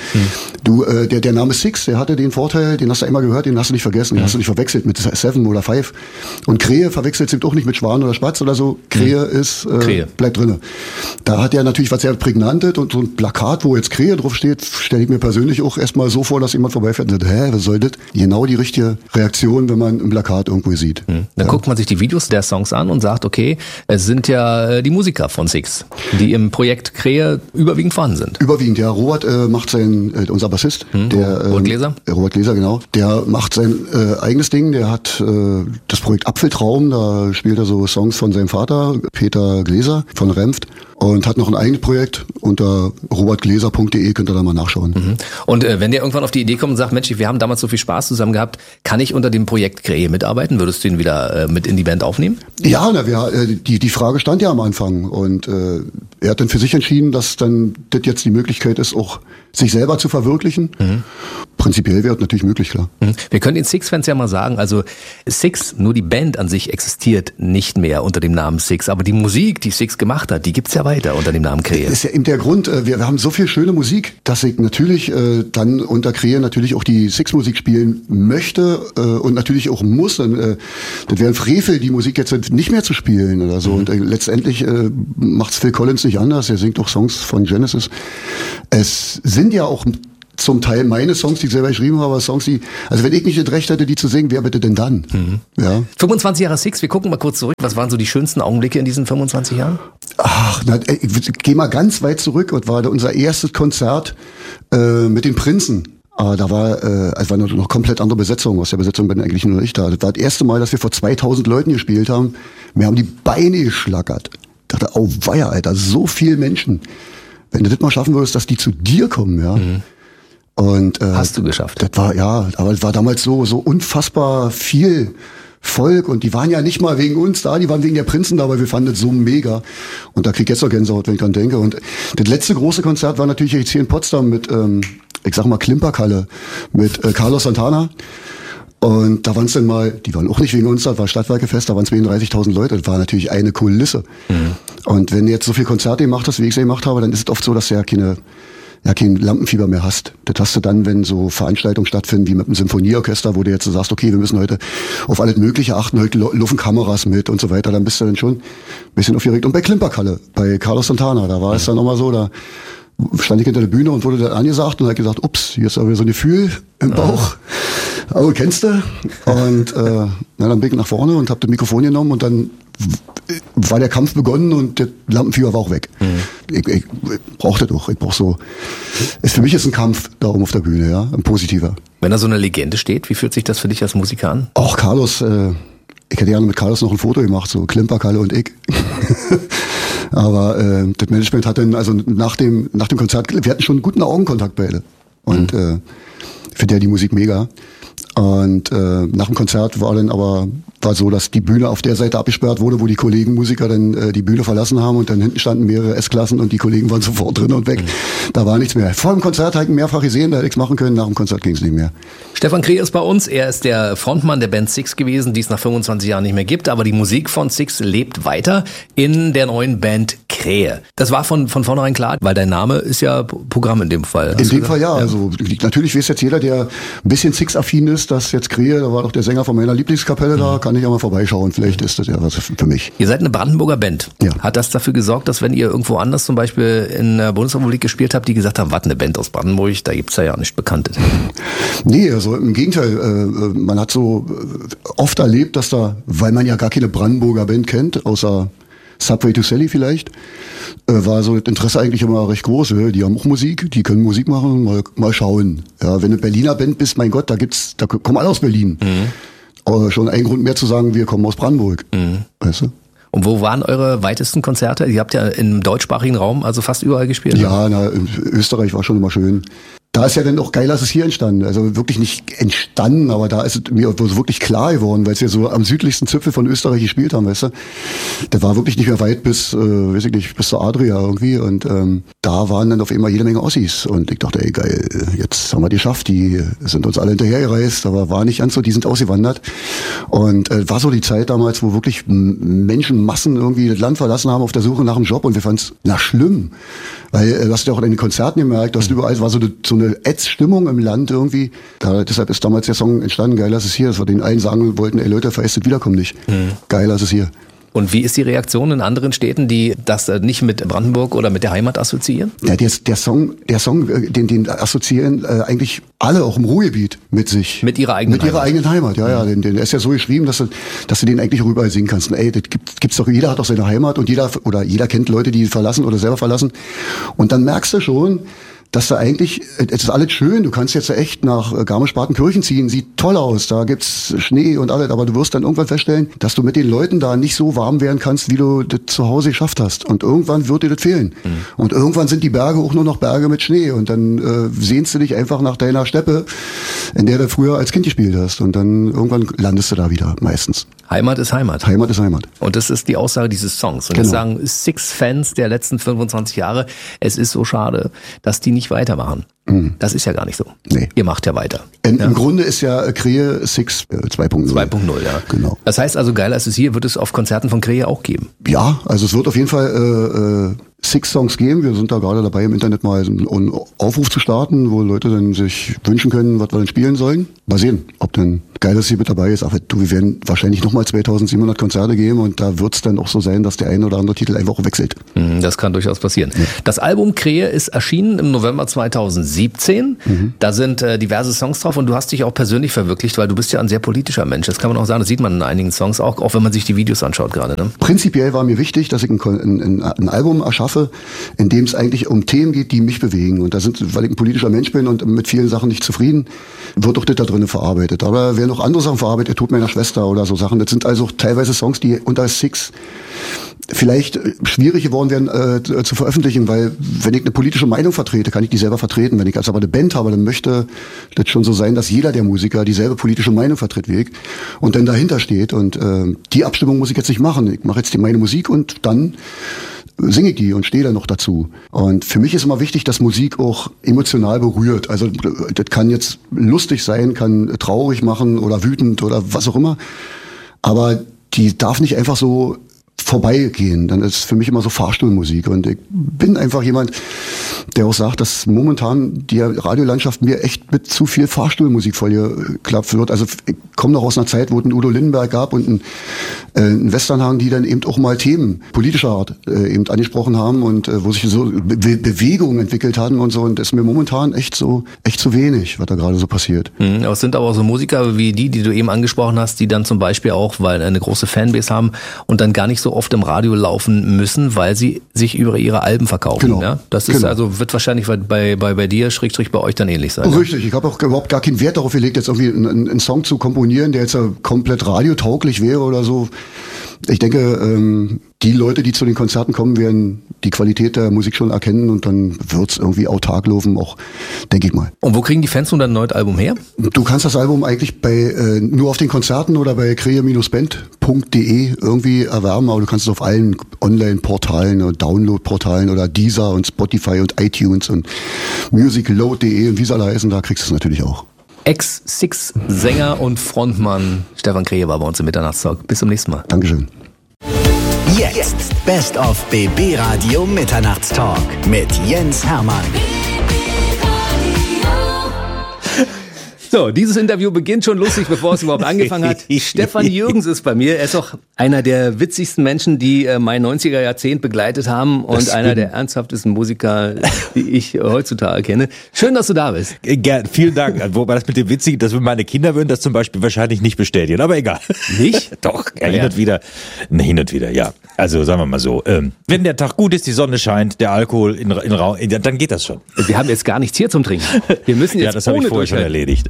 der Name Six, der hatte den Vorteil, den hast du einmal gehört, den hast du nicht vergessen, den hast du nicht verwechselt mit Seven oder Five. Und Krähe verwechselt sich auch nicht mit Schwan oder Spatz oder so. Krähe ist, Krähe. Bleibt drinne. Da hat er natürlich was sehr Prägnantes und so ein Plakat, wo jetzt Krähe drauf steht, stelle ich mir persönlich auch erstmal so vor, dass jemand vorbeifährt und sagt, was soll das? Genau die richtige Reaktion, wenn man ein Plakat irgendwo sieht. Dann guckt man sich die Videos der Songs an und sagt, okay, es sind ja die Musiker von Six, die im Projekt Krähe überwiegend vorhanden sind. Überwiegend, ja. Robert macht unser Bassist, Robert Gläser. Robert Gläser, genau. Der macht sein eigenes Ding, der hat das Projekt Apfeltraum, da spielt er so Songs von seinem Vater, Peter Gläser von Remft. Und hat noch ein eigenes Projekt. Unter robertgläser.de könnt ihr da mal nachschauen. Und wenn ihr irgendwann auf die Idee kommt und sagt, Mensch, wir haben damals so viel Spaß zusammen gehabt, kann ich unter dem Projekt Krähe mitarbeiten? Würdest du ihn wieder mit in die Band aufnehmen? Ja, die Frage stand ja am Anfang. Und er hat dann für sich entschieden, dass dann das jetzt die Möglichkeit ist, auch sich selber zu verwirklichen. prinzipiell wäre natürlich möglich, klar. Wir können den Six-Fans ja mal sagen, also Six, nur die Band an sich existiert nicht mehr unter dem Namen Six, aber die Musik, die Six gemacht hat, die gibt's ja weiter unter dem Namen Krähe. Das ist ja eben der Grund, wir haben so viel schöne Musik, dass ich natürlich dann unter Krähe natürlich auch die Six-Musik spielen möchte und natürlich auch muss. Das wäre ein Frevel, die Musik jetzt nicht mehr zu spielen oder so. Und letztendlich macht's Phil Collins nicht anders, er singt auch Songs von Genesis. Es sind ja auch zum Teil meine Songs, die ich selber geschrieben habe, aber Songs, die, also wenn ich nicht das Recht hätte, die zu singen, wer bitte denn dann? Ja. 25 Jahre Six, wir gucken mal kurz zurück. Was waren so die schönsten Augenblicke in diesen 25 Jahren? Ach, ich gehe mal ganz weit zurück und war unser erstes Konzert mit den Prinzen. Da war, es war noch komplett andere Besetzung. Aus der Besetzung bin eigentlich nur ich da. Das war das erste Mal, dass wir vor 2000 Leuten gespielt haben. Wir haben die Beine geschlackert. Ich dachte, oh weia, Alter, so viele Menschen. Wenn du das mal schaffen würdest, dass die zu dir kommen, ja. Und hast du geschafft? Das war, ja, aber es war damals so unfassbar viel Volk und die waren ja nicht mal wegen uns da, die waren wegen der Prinzen da, weil wir fanden das so mega. Und da krieg ich jetzt noch Gänsehaut, wenn ich dran denke. Und das letzte große Konzert war natürlich jetzt hier in Potsdam mit, ich sag mal Klimperkalle, mit Carlos Santana. Und da waren es dann mal, die waren auch nicht wegen uns, das war Stadtwerkefest, da waren 32.000 Leute, das war natürlich eine Kulisse. Und wenn du jetzt so viel Konzerte gemacht hast, wie ich sie gemacht habe, dann ist es oft so, dass du ja kein Lampenfieber mehr hast. Das hast du dann, wenn so Veranstaltungen stattfinden, wie mit einem Symphonieorchester, wo du jetzt so sagst, okay, wir müssen heute auf alles Mögliche achten, heute laufen Kameras mit und so weiter, dann bist du dann schon ein bisschen aufgeregt. Und bei Klimperkalle, bei Carlos Santana, da war es dann nochmal so, da stand ich hinter der Bühne und wurde dann angesagt und hat gesagt, ups, hier ist aber so ein Gefühl im Bauch. Also kennst du? Und dann bin ich nach vorne und habe das Mikrofon genommen und dann war der Kampf begonnen und der Lampenfieber war auch weg. Ich brauche das doch. Ich brauche so. Für mich ist ein Kampf da oben auf der Bühne, ja, ein positiver. Wenn da so eine Legende steht, wie fühlt sich das für dich als Musiker an? Auch Carlos, ich hätte gerne mit Carlos noch ein Foto gemacht, so Klimperkalle und ich. Aber das Management hat dann, also nach dem Konzert, wir hatten schon einen guten Augenkontakt beide. Und für die Musik mega. Und nach dem Konzert war so, dass die Bühne auf der Seite abgesperrt wurde, wo die Kollegen Musiker dann die Bühne verlassen haben und dann hinten standen mehrere S-Klassen und die Kollegen waren sofort drin und weg. Da war nichts mehr. Vor dem Konzert habe ich ihn mehrfach gesehen, da hätte ich es machen können, nach dem Konzert ging es nicht mehr. Stefan Krähe ist bei uns, er ist der Frontmann der Band Six gewesen, die es nach 25 Jahren nicht mehr gibt, aber die Musik von Six lebt weiter in der neuen Band Krähe. Das war von vornherein klar, weil dein Name ist ja Programm in dem Fall. In dem Fall ja, also natürlich weiß jetzt jeder, der ein bisschen Six-affin ist, dass jetzt Krähe, da war doch der Sänger von meiner Lieblingskapelle da, kann ich ja mal vorbeischauen, vielleicht ist das ja was für mich. Ihr seid eine Brandenburger Band. Ja. Hat das dafür gesorgt, dass wenn ihr irgendwo anders zum Beispiel in der Bundesrepublik gespielt habt, die gesagt haben, was, eine Band aus Brandenburg, da gibt's ja nicht Bekanntes? Nee, also im Gegenteil, man hat so oft erlebt, dass da, weil man ja gar keine Brandenburger Band kennt, außer Subway to Sally vielleicht, war so das Interesse eigentlich immer recht groß. Die haben auch Musik, die können Musik machen, mal schauen. Ja, wenn du Berliner Band bist, mein Gott, da kommen alle aus Berlin. Aber schon ein Grund mehr zu sagen, wir kommen aus Brandenburg. Weißt du? Und wo waren eure weitesten Konzerte? Ihr habt ja im deutschsprachigen Raum also fast überall gespielt. Ja, in Österreich war schon immer schön. Da ist ja dann auch geil, dass es hier entstanden. Also wirklich nicht entstanden, aber da ist es mir wirklich klar geworden, weil es ja so am südlichsten Zipfel von Österreich gespielt haben, weißt du. Der war wirklich nicht mehr weit bis zur Adria irgendwie. Und da waren dann auf einmal jede Menge Ossis. Und ich dachte, ey geil, jetzt haben wir die geschafft. Die sind uns alle hinterhergereist, aber war nicht ganz so, die sind ausgewandert. Und war so die Zeit damals, wo wirklich Menschenmassen irgendwie das Land verlassen haben auf der Suche nach einem Job. Und wir fanden es schlimm. Weil du hast ja auch in den Konzerten gemerkt, dass überall war so eine Ätzstimmung im Land irgendwie. Deshalb ist damals der Song entstanden, geil, dass es hier ist. Wir den allen sagen wollten, ey Leute, verästet wiederkommen nicht. Geil, dass es hier. Und wie ist die Reaktion in anderen Städten, die das nicht mit Brandenburg oder mit der Heimat assoziieren? Ja, der Song, den assoziieren eigentlich alle, auch im Ruhrgebiet, mit sich. Mit ihrer eigenen Heimat. Mit ihrer eigenen Heimat, ja. Den ist ja so geschrieben, dass du den eigentlich auch überall singen kannst. Ey, das gibt's doch, jeder hat doch seine Heimat und jeder kennt Leute, die verlassen oder selber verlassen. Und dann merkst du schon, dass da eigentlich, es ist alles schön, du kannst jetzt echt nach Garmisch-Partenkirchen ziehen, sieht toll aus, da gibt's Schnee und alles, aber du wirst dann irgendwann feststellen, dass du mit den Leuten da nicht so warm werden kannst, wie du das zu Hause geschafft hast. Und irgendwann wird dir das fehlen. Und irgendwann sind die Berge auch nur noch Berge mit Schnee und dann sehnst du dich einfach nach deiner Steppe, in der du früher als Kind gespielt hast und dann irgendwann landest du da wieder, meistens. Heimat ist Heimat. Heimat ist Heimat. Und das ist die Aussage dieses Songs. Und Genau. das sagen Six-Fans der letzten 25 Jahre, es ist so schade, dass die nicht weitermachen. Das ist ja gar nicht so. Nee. Ihr macht ja weiter. Im Grunde ist ja Krähe Six 2.0. 2.0, ja. Genau. Das heißt also, geiler ist es hier, wird es auf Konzerten von Krähe auch geben. Ja, also es wird auf jeden Fall Six-Songs geben. Wir sind da gerade dabei, im Internet mal einen Aufruf zu starten, wo Leute dann sich wünschen können, was wir denn spielen sollen. Mal sehen, ob dann Geiles hier mit dabei ist. Aber wir werden wahrscheinlich nochmal 2700 Konzerte geben und da wird es dann auch so sein, dass der eine oder andere Titel einfach auch wechselt. Das kann durchaus passieren. Ja. Das Album Krähe ist erschienen im November 2017. Da sind diverse Songs drauf und du hast dich auch persönlich verwirklicht, weil du bist ja ein sehr politischer Mensch. Das kann man auch sagen, das sieht man in einigen Songs auch wenn man sich die Videos anschaut gerade. Ne? Prinzipiell war mir wichtig, dass ich ein Album erschaffe, in dem es eigentlich um Themen geht, die mich bewegen. Und da weil ich ein politischer Mensch bin und mit vielen Sachen nicht zufrieden, wird auch das da drin verarbeitet. Aber wer noch andere Sachen verarbeitet, der Tod meiner Schwester oder so Sachen, das sind also teilweise Songs, die unter Six vielleicht schwierig geworden wären zu veröffentlichen, weil wenn ich eine politische Meinung vertrete, kann ich die selber vertreten. Wenn ich als aber eine Band habe, dann möchte das schon so sein, dass jeder der Musiker dieselbe politische Meinung vertritt wie ich und dann dahinter steht. Und die Abstimmung muss ich jetzt nicht machen. Ich mache jetzt meine Musik und dann singe ich die und stehe dann noch dazu. Und für mich ist immer wichtig, dass Musik auch emotional berührt. Also das kann jetzt lustig sein, kann traurig machen oder wütend oder was auch immer. Aber die darf nicht einfach so vorbeigehen. Dann ist für mich immer so Fahrstuhlmusik. Und ich bin einfach jemand, der auch sagt, dass momentan die Radiolandschaft mir echt mit zu viel Fahrstuhlmusik vollgeklappt wird. Also ich komme noch aus einer Zeit, wo es einen Udo Lindenberg gab und einen Westernhagen, die dann eben auch mal Themen politischer Art eben angesprochen haben und wo sich so Bewegungen entwickelt hatten und so. Und das ist mir momentan echt zu wenig, was da gerade so passiert. Es sind aber auch so Musiker wie die du eben angesprochen hast, die dann zum Beispiel auch, weil eine große Fanbase haben und dann gar nicht so oft im Radio laufen müssen, weil sie sich über ihre Alben verkaufen. Genau. Ja? Das ist also, wird wahrscheinlich bei dir, Schrägstrich bei euch dann ähnlich sein. Richtig, ich habe auch überhaupt gar keinen Wert darauf gelegt, jetzt irgendwie einen Song zu komponieren, der jetzt komplett radiotauglich wäre oder so. Ich denke, die Leute, die zu den Konzerten kommen, werden die Qualität der Musik schon erkennen und dann wird's irgendwie autark laufen, auch, denke ich mal. Und wo kriegen die Fans nun dein neues Album her? Du kannst das Album eigentlich nur auf den Konzerten oder bei krähe-band.de irgendwie erwerben, aber du kannst es auf allen Online-Portalen und Download-Portalen oder Deezer und Spotify und iTunes und musicload.de und wie sie alle heißen, da kriegst du es natürlich auch. Ex-Six-Sänger und Frontmann Stefan Krähe war bei uns im Mitternachtstalk. Bis zum nächsten Mal. Dankeschön. Jetzt Best of BB Radio Mitternachtstalk mit Jens Hermann. So, dieses Interview beginnt schon lustig, bevor es überhaupt angefangen hat. Stefan Jürgens ist bei mir. Er ist auch einer der witzigsten Menschen, die mein 90er Jahrzehnt begleitet haben und einer der ernsthaftesten Musiker, die ich heutzutage kenne. Schön, dass du da bist. Gern, vielen Dank. Wobei das mit dem Witzigen, dass meine Kinder würden das zum Beispiel wahrscheinlich nicht bestätigen, aber egal. Nicht? Doch, hin und wieder, ja. Also sagen wir mal so, wenn der Tag gut ist, die Sonne scheint, der Alkohol in Raum, dann geht das schon. Wir haben jetzt gar nichts hier zum Trinken. Wir müssen jetzt ja, das habe ich vorher schon erledigt.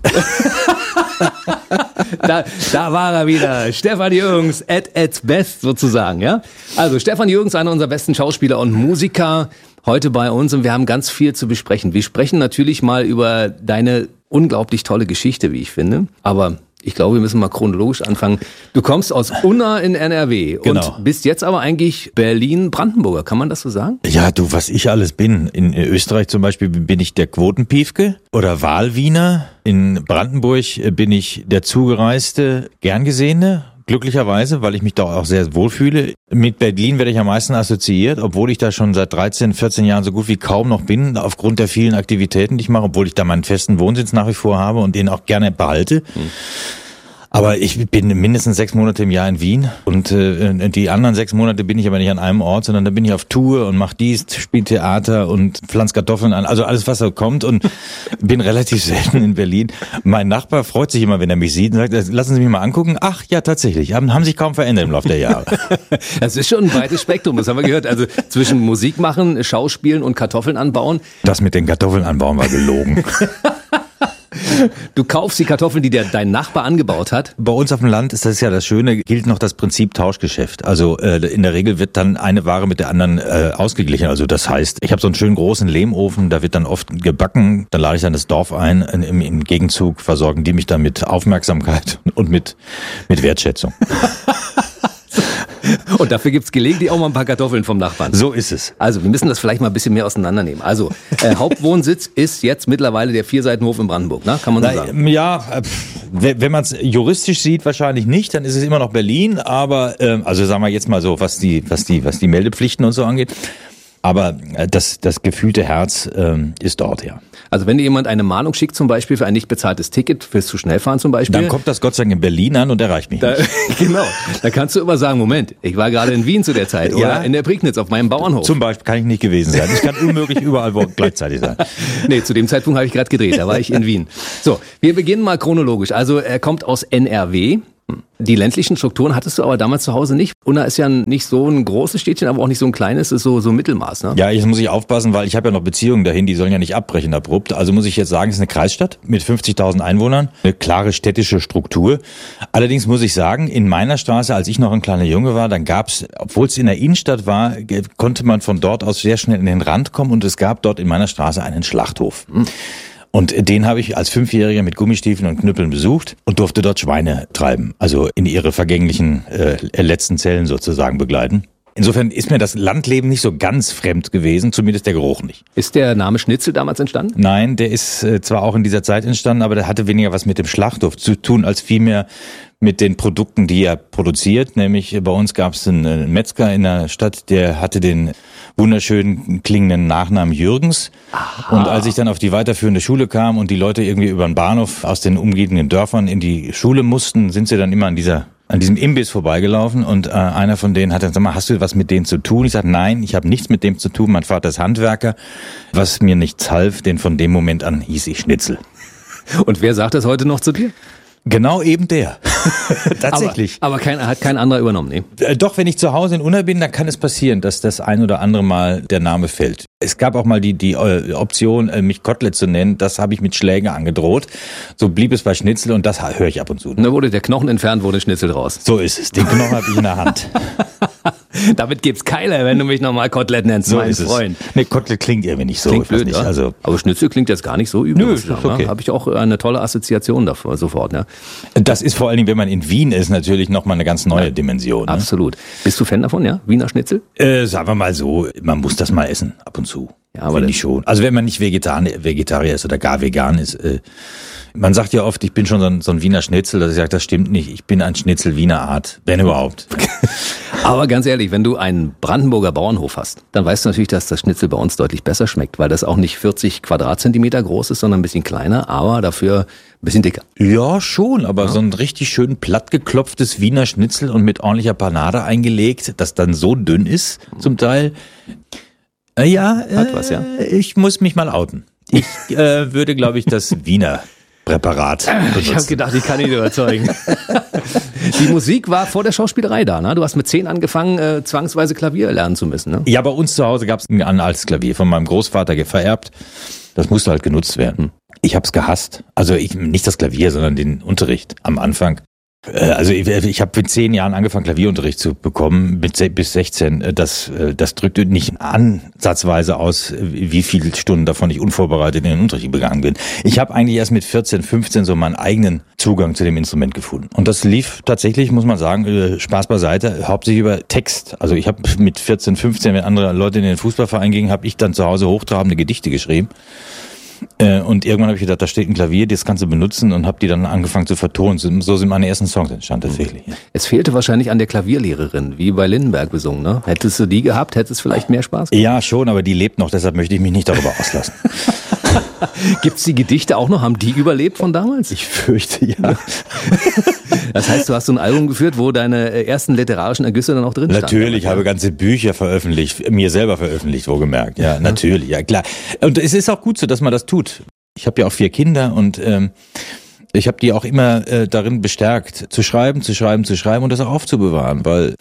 Da war er wieder. Stefan Jürgens at its best sozusagen, ja? Also Stefan Jürgens, einer unserer besten Schauspieler und Musiker, heute bei uns und wir haben ganz viel zu besprechen. Wir sprechen natürlich mal über deine unglaublich tolle Geschichte, wie ich finde, aber ich glaube, wir müssen mal chronologisch anfangen. Du kommst aus Unna in NRW und bist jetzt aber eigentlich Berlin-Brandenburger. Kann man das so sagen? Ja, du, was ich alles bin. In Österreich zum Beispiel bin ich der Quotenpiefke oder Wahlwiener. In Brandenburg bin ich der zugereiste, gern gesehene. Glücklicherweise, weil ich mich da auch sehr wohlfühle. Mit Berlin werde ich am meisten assoziiert, obwohl ich da schon seit 13, 14 Jahren so gut wie kaum noch bin, aufgrund der vielen Aktivitäten, die ich mache, obwohl ich da meinen festen Wohnsitz nach wie vor habe und den auch gerne behalte. Aber ich bin mindestens 6 Monate im Jahr in Wien und die anderen 6 Monate bin ich aber nicht an einem Ort, sondern da bin ich auf Tour und mache dies, spiele Theater und pflanze Kartoffeln an, also alles, was da kommt und bin relativ selten in Berlin. Mein Nachbar freut sich immer, wenn er mich sieht und sagt, lassen Sie mich mal angucken. Ach ja, tatsächlich, haben sich kaum verändert im Laufe der Jahre. Das ist schon ein weites Spektrum, das haben wir gehört. Also zwischen Musik machen, Schauspielen und Kartoffeln anbauen. Das mit den Kartoffeln anbauen war gelogen. Du kaufst die Kartoffeln, die dein Nachbar angebaut hat? Bei uns auf dem Land ist das ja das Schöne, gilt noch das Prinzip Tauschgeschäft. Also in der Regel wird dann eine Ware mit der anderen ausgeglichen. Also das heißt, ich habe so einen schönen großen Lehmofen, da wird dann oft gebacken, dann lade ich dann das Dorf ein. Im Gegenzug versorgen die mich dann mit Aufmerksamkeit und mit Wertschätzung. Und dafür gibt's gelegentlich auch mal ein paar Kartoffeln vom Nachbarn. So ist es. Also wir müssen das vielleicht mal ein bisschen mehr auseinandernehmen. Also Hauptwohnsitz ist jetzt mittlerweile der Vierseitenhof in Brandenburg, ne? Kann man so sagen? Ja, wenn man es juristisch sieht, wahrscheinlich nicht, dann ist es immer noch Berlin, aber also sagen wir jetzt mal so, was die Meldepflichten und so angeht. Aber das gefühlte Herz ist dort, ja. Also wenn dir jemand eine Mahnung schickt, zum Beispiel für ein nicht bezahltes Ticket, fürs zu schnell fahren zum Beispiel. Dann kommt das Gott sei Dank in Berlin an und erreicht mich nicht. Genau. Da kannst du immer sagen, Moment, ich war gerade in Wien zu der Zeit oder in der Prignitz auf meinem Bauernhof. Zum Beispiel kann ich nicht gewesen sein. Ich kann unmöglich überall gleichzeitig sein. Nee, zu dem Zeitpunkt habe ich gerade gedreht, da war ich in Wien. So, wir beginnen mal chronologisch. Also er kommt aus NRW. Die ländlichen Strukturen hattest du aber damals zu Hause nicht. Unna ist ja nicht so ein großes Städtchen, aber auch nicht so ein kleines, ist so Mittelmaß, ne? Ja, jetzt muss ich aufpassen, weil ich habe ja noch Beziehungen dahin, die sollen ja nicht abbrechen abrupt. Also muss ich jetzt sagen, es ist eine Kreisstadt mit 50.000 Einwohnern, eine klare städtische Struktur. Allerdings muss ich sagen, in meiner Straße, als ich noch ein kleiner Junge war, dann gab's, obwohl es in der Innenstadt war, konnte man von dort aus sehr schnell in den Rand kommen und es gab dort in meiner Straße einen Schlachthof. Und den habe ich als 5-Jähriger mit Gummistiefeln und Knüppeln besucht und durfte dort Schweine treiben, also in ihre vergänglichen letzten Zellen sozusagen begleiten. Insofern ist mir das Landleben nicht so ganz fremd gewesen, zumindest der Geruch nicht. Ist der Name Schnitzel damals entstanden? Nein, der ist zwar auch in dieser Zeit entstanden, aber der hatte weniger was mit dem Schlachthof zu tun, als vielmehr mit den Produkten, die er produziert. Nämlich bei uns gab es einen Metzger in der Stadt, der hatte den wunderschön klingenden Nachnamen Jürgens. Aha. Und als ich dann auf die weiterführende Schule kam und die Leute irgendwie über den Bahnhof aus den umgebenden Dörfern in die Schule mussten, sind sie dann immer an diesem Imbiss vorbeigelaufen und einer von denen hat dann gesagt, mal, hast du was mit denen zu tun? Ich sagte, nein, ich habe nichts mit dem zu tun. Mein Vater ist Handwerker. Was mir nichts half, denn von dem Moment an hieß ich Schnitzel. Und wer sagt das heute noch zu dir? Genau eben der. Tatsächlich. Aber hat kein anderer übernommen, ne? Doch, wenn ich zu Hause in Unna bin, dann kann es passieren, dass das ein oder andere Mal der Name fällt. Es gab auch mal die Option, mich Kotelett zu nennen. Das habe ich mit Schlägen angedroht. So blieb es bei Schnitzel und das höre ich ab und zu. Da wurde der Knochen entfernt, wurde Schnitzel draus. So ist es. Den Knochen habe ich in der Hand. Damit gibt's Keiler, wenn du mich nochmal Kotelett nennst, so mein Freund. Nee, Kotelett klingt irgendwie nicht so. Klingt blöd, nicht. Ja? Also aber Schnitzel klingt jetzt gar nicht so übel. Nö, ist okay. Habe ich auch eine tolle Assoziation davor, sofort. Ne? Das ist vor allen Dingen, wenn man in Wien ist, natürlich nochmal eine ganz neue Dimension. Ne? Absolut. Bist du Fan davon, ja? Wiener Schnitzel? Sagen wir mal so, man muss das mal essen, ab und zu. Ja, aber finde ich schon. Also wenn man nicht Vegetarier ist oder gar vegan ist. Man sagt ja oft, ich bin schon so ein Wiener Schnitzel. Das sagt, das stimmt nicht. Ich bin ein Schnitzel Wiener Art, wenn überhaupt. Aber ganz ehrlich, wenn du einen Brandenburger Bauernhof hast, dann weißt du natürlich, dass das Schnitzel bei uns deutlich besser schmeckt, weil das auch nicht 40 Quadratzentimeter groß ist, sondern ein bisschen kleiner, aber dafür ein bisschen dicker. Ja, schon, aber so ein richtig schön plattgeklopftes Wiener Schnitzel und mit ordentlicher Panade eingelegt, das dann so dünn ist, zum Teil. Hat was, ja. Ich muss mich mal outen. Ich würde, glaube ich, das Wiener Präparat benutzen. Ich habe gedacht, ich kann ihn überzeugen. Die Musik war vor der Schauspielerei da, ne? Du hast mit 10 angefangen, zwangsweise Klavier lernen zu müssen, ne? Ja, bei uns zu Hause gab es ein altes Klavier von meinem Großvater vererbt. Das musste halt genutzt werden. Ich habe es gehasst. Also nicht das Klavier, sondern den Unterricht am Anfang. Also ich habe mit 10 Jahren angefangen, Klavierunterricht zu bekommen, bis 16. Das drückt nicht ansatzweise aus, wie viele Stunden davon ich unvorbereitet in den Unterricht gegangen bin. Ich habe eigentlich erst mit 14, 15 so meinen eigenen Zugang zu dem Instrument gefunden. Und das lief tatsächlich, muss man sagen, Spaß beiseite, hauptsächlich über Text. Also ich habe mit 14, 15, wenn andere Leute in den Fußballverein gingen, habe ich dann zu Hause hochtrabende Gedichte geschrieben. Und irgendwann habe ich gedacht, da steht ein Klavier, das kannst du benutzen und habe die dann angefangen zu vertonen. So sind meine ersten Songs entstanden tatsächlich. Es fehlte wahrscheinlich an der Klavierlehrerin, wie bei Lindenberg besungen, ne? Hättest du die gehabt, hättest du vielleicht mehr Spaß gehabt? Ja, schon, aber die lebt noch, deshalb möchte ich mich nicht darüber auslassen. Gibt's die Gedichte auch noch? Haben die überlebt von damals? Ich fürchte, ja. Das heißt, du hast so ein Album geführt, wo deine ersten literarischen Ergüsse dann auch drin standen? Natürlich, ich habe ganze Bücher veröffentlicht, mir selber veröffentlicht, wohlgemerkt. Ja, natürlich, ja klar. Und es ist auch gut so, dass man das tut. Ich habe ja auch 4 Kinder und ich habe die auch immer darin bestärkt, zu schreiben und das auch aufzubewahren, weil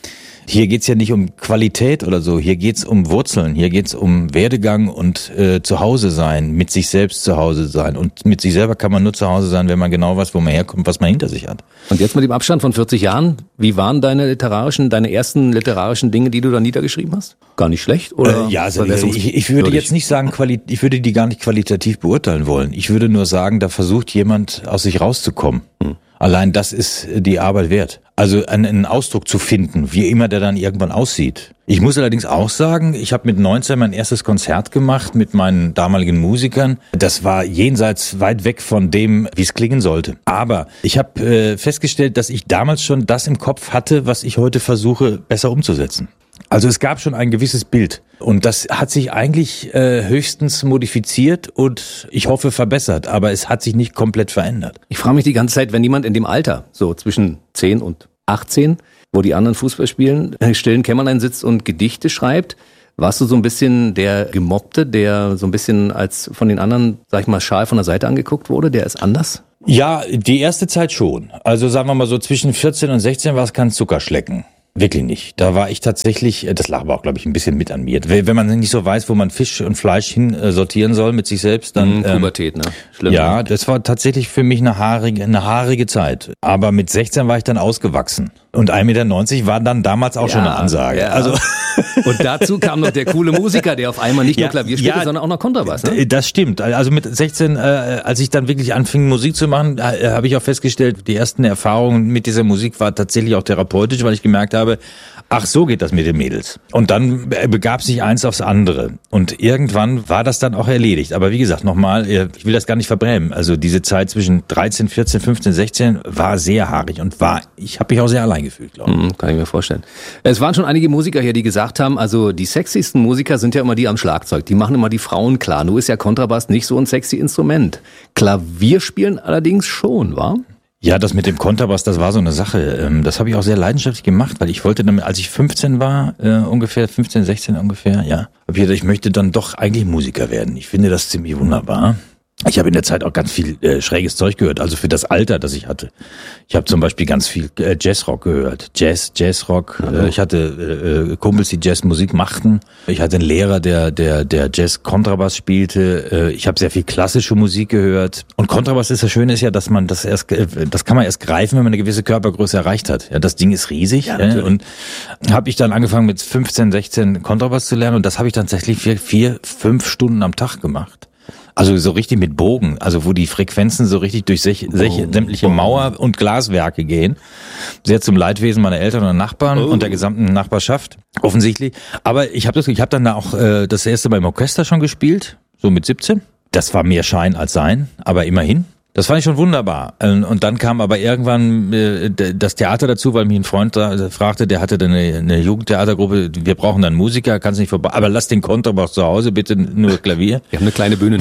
Hier geht's ja nicht um Qualität oder so, hier geht's um Wurzeln, hier geht's um Werdegang und zu Hause sein, mit sich selbst zu Hause sein. Und mit sich selber kann man nur zu Hause sein, wenn man genau weiß, wo man herkommt, was man hinter sich hat. Und jetzt mit dem Abstand von 40 Jahren, wie waren deine ersten literarischen Dinge, die du da niedergeschrieben hast? Gar nicht schlecht? Oder ja, also ich würde jetzt nicht sagen, ich würde die gar nicht qualitativ beurteilen wollen. Ich würde nur sagen, da versucht jemand aus sich rauszukommen. Allein das ist die Arbeit wert. Also einen Ausdruck zu finden, wie immer der dann irgendwann aussieht. Ich muss allerdings auch sagen, ich habe mit 19 mein erstes Konzert gemacht mit meinen damaligen Musikern. Das war jenseits weit weg von dem, wie es klingen sollte. Aber ich habe festgestellt, dass ich damals schon das im Kopf hatte, was ich heute versuche, besser umzusetzen. Also es gab schon ein gewisses Bild und das hat sich eigentlich höchstens modifiziert und ich hoffe verbessert, aber es hat sich nicht komplett verändert. Ich frage mich die ganze Zeit, wenn jemand in dem Alter, so zwischen 10 und 18, wo die anderen Fußball spielen, in stillen Kämmerlein sitzt und Gedichte schreibt, warst du so ein bisschen der Gemobbte, der so ein bisschen als von den anderen, sag ich mal, schal von der Seite angeguckt wurde, der ist anders? Ja, die erste Zeit schon. Also sagen wir mal so zwischen 14 und 16 war es kein Zuckerschlecken. Wirklich nicht. Da war ich tatsächlich, das lag aber auch, glaube ich, ein bisschen mit an mir. Wenn man nicht so weiß, wo man Fisch und Fleisch hin sortieren soll mit sich selbst, dann... Pubertät, ne? Schlimm. Ja, das war tatsächlich für mich eine haarige Zeit. Aber mit 16 war ich dann ausgewachsen. Und 1,90 Meter war dann damals auch schon eine Ansage. Ja. Also und dazu kam noch der coole Musiker, der auf einmal nicht nur Klavier spielte, sondern auch noch Kontrabass. Ne? Das stimmt. Also mit 16, als ich dann wirklich anfing, Musik zu machen, habe ich auch festgestellt, die ersten Erfahrungen mit dieser Musik war tatsächlich auch therapeutisch, weil ich gemerkt habe, ach, so geht das mit den Mädels. Und dann begab sich eins aufs andere. Und irgendwann war das dann auch erledigt. Aber wie gesagt, nochmal, ich will das gar nicht verbrämen. Also diese Zeit zwischen 13, 14, 15, 16 war sehr haarig und ich habe mich auch sehr allein gefühlt, glaube ich. Kann ich mir vorstellen. Es waren schon einige Musiker hier, die gesagt haben, also die sexiesten Musiker sind ja immer die am Schlagzeug. Die machen immer die Frauen klar. Nur ist ja Kontrabass nicht so ein sexy Instrument. Klavier spielen allerdings schon, wa? Ja, das mit dem Kontrabass, das war so eine Sache. Das habe ich auch sehr leidenschaftlich gemacht, weil ich wollte dann, als ich 15 war, ungefähr 15, 16 ungefähr, ja, habe ich gedacht, ich möchte dann doch eigentlich Musiker werden. Ich finde das ziemlich wunderbar. Ich habe in der Zeit auch ganz viel schräges Zeug gehört, also für das Alter, das ich hatte. Ich habe zum Beispiel ganz viel Jazzrock gehört. Jazzrock. Ich hatte Kumpels, die Jazzmusik machten. Ich hatte einen Lehrer, der Jazz-Kontrabass spielte. Ich habe sehr viel klassische Musik gehört. Und Kontrabass ist das Schöne, ist ja, dass man das kann man erst greifen, wenn man eine gewisse Körpergröße erreicht hat. Ja, das Ding ist riesig. Ja, und habe ich dann angefangen mit 15, 16 Kontrabass zu lernen und das habe ich tatsächlich 4-5 Stunden am Tag gemacht. Also so richtig mit Bogen, also wo die Frequenzen so richtig durch sämtliche Mauer und Glaswerke gehen. Sehr zum Leidwesen meiner Eltern und Nachbarn und der gesamten Nachbarschaft, offensichtlich. Aber ich habe dann da auch das erste Mal im Orchester schon gespielt, so mit 17. Das war mehr Schein als Sein, aber immerhin. Das fand ich schon wunderbar. Und dann kam aber irgendwann das Theater dazu, weil mich ein Freund fragte, der hatte dann eine Jugendtheatergruppe, wir brauchen dann Musiker, kannst nicht vorbei, aber lass den Kontrabass zu Hause, bitte nur Klavier. Wir haben eine kleine Bühne.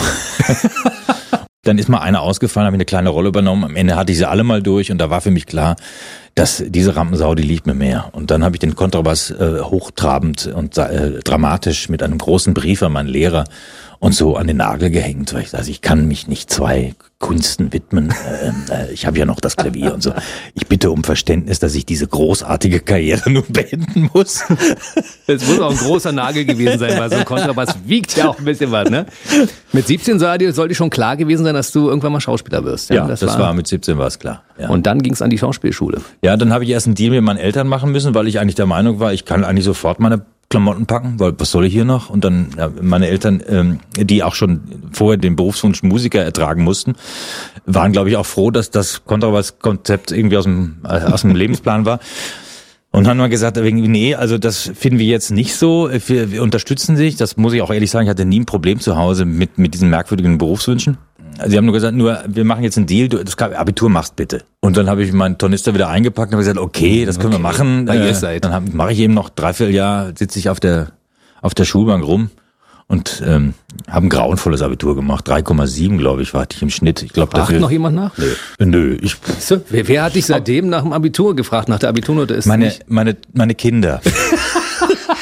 Dann ist mal einer ausgefallen, habe ich eine kleine Rolle übernommen. Am Ende hatte ich sie alle mal durch und da war für mich klar, dass diese Rampensau, die liegt mir mehr. Und dann habe ich den Kontrabass hochtrabend und dramatisch mit einem großen Brief an meinen Lehrer und so an den Nagel gehängt, weil ich dachte, ich kann mich nicht 2 Künsten widmen. Ich habe ja noch das Klavier und so. Ich bitte um Verständnis, dass ich diese großartige Karriere nun beenden muss. Es muss auch ein großer Nagel gewesen sein, weil so ein Kontrabass wiegt ja auch ein bisschen was, ne? Mit 17 sollte schon klar gewesen sein, dass du irgendwann mal Schauspieler wirst. Ja, das war mit 17 war es klar. Ja. Und dann ging es an die Schauspielschule. Ja, dann habe ich erst einen Deal mit meinen Eltern machen müssen, weil ich eigentlich der Meinung war, ich kann eigentlich sofort meine Klamotten packen, weil was soll ich hier noch? Und dann meine Eltern, die auch schon vorher den Berufswunsch Musiker ertragen mussten, waren, glaube ich, auch froh, dass das Kontrabass-Konzept irgendwie aus dem Lebensplan war. Und haben mal gesagt, nee, also das finden wir jetzt nicht so. Wir unterstützen sich. Das muss ich auch ehrlich sagen, ich hatte nie ein Problem zu Hause mit diesen merkwürdigen Berufswünschen. Sie haben nur gesagt, wir machen jetzt einen Deal, du das Abitur machst bitte. Und dann habe ich meinen Tornister wieder eingepackt und habe gesagt, okay, das können wir machen. Dann mache ich eben noch 3/4 Jahr, sitze ich auf der Schulbank rum und habe ein grauenvolles Abitur gemacht. 3,7, glaube ich, hatte ich im Schnitt. Ich glaube, fragt noch jemand nach? Nö. Wer hat dich seitdem nach dem Abitur gefragt, nach der Abiturnote? Meine Kinder.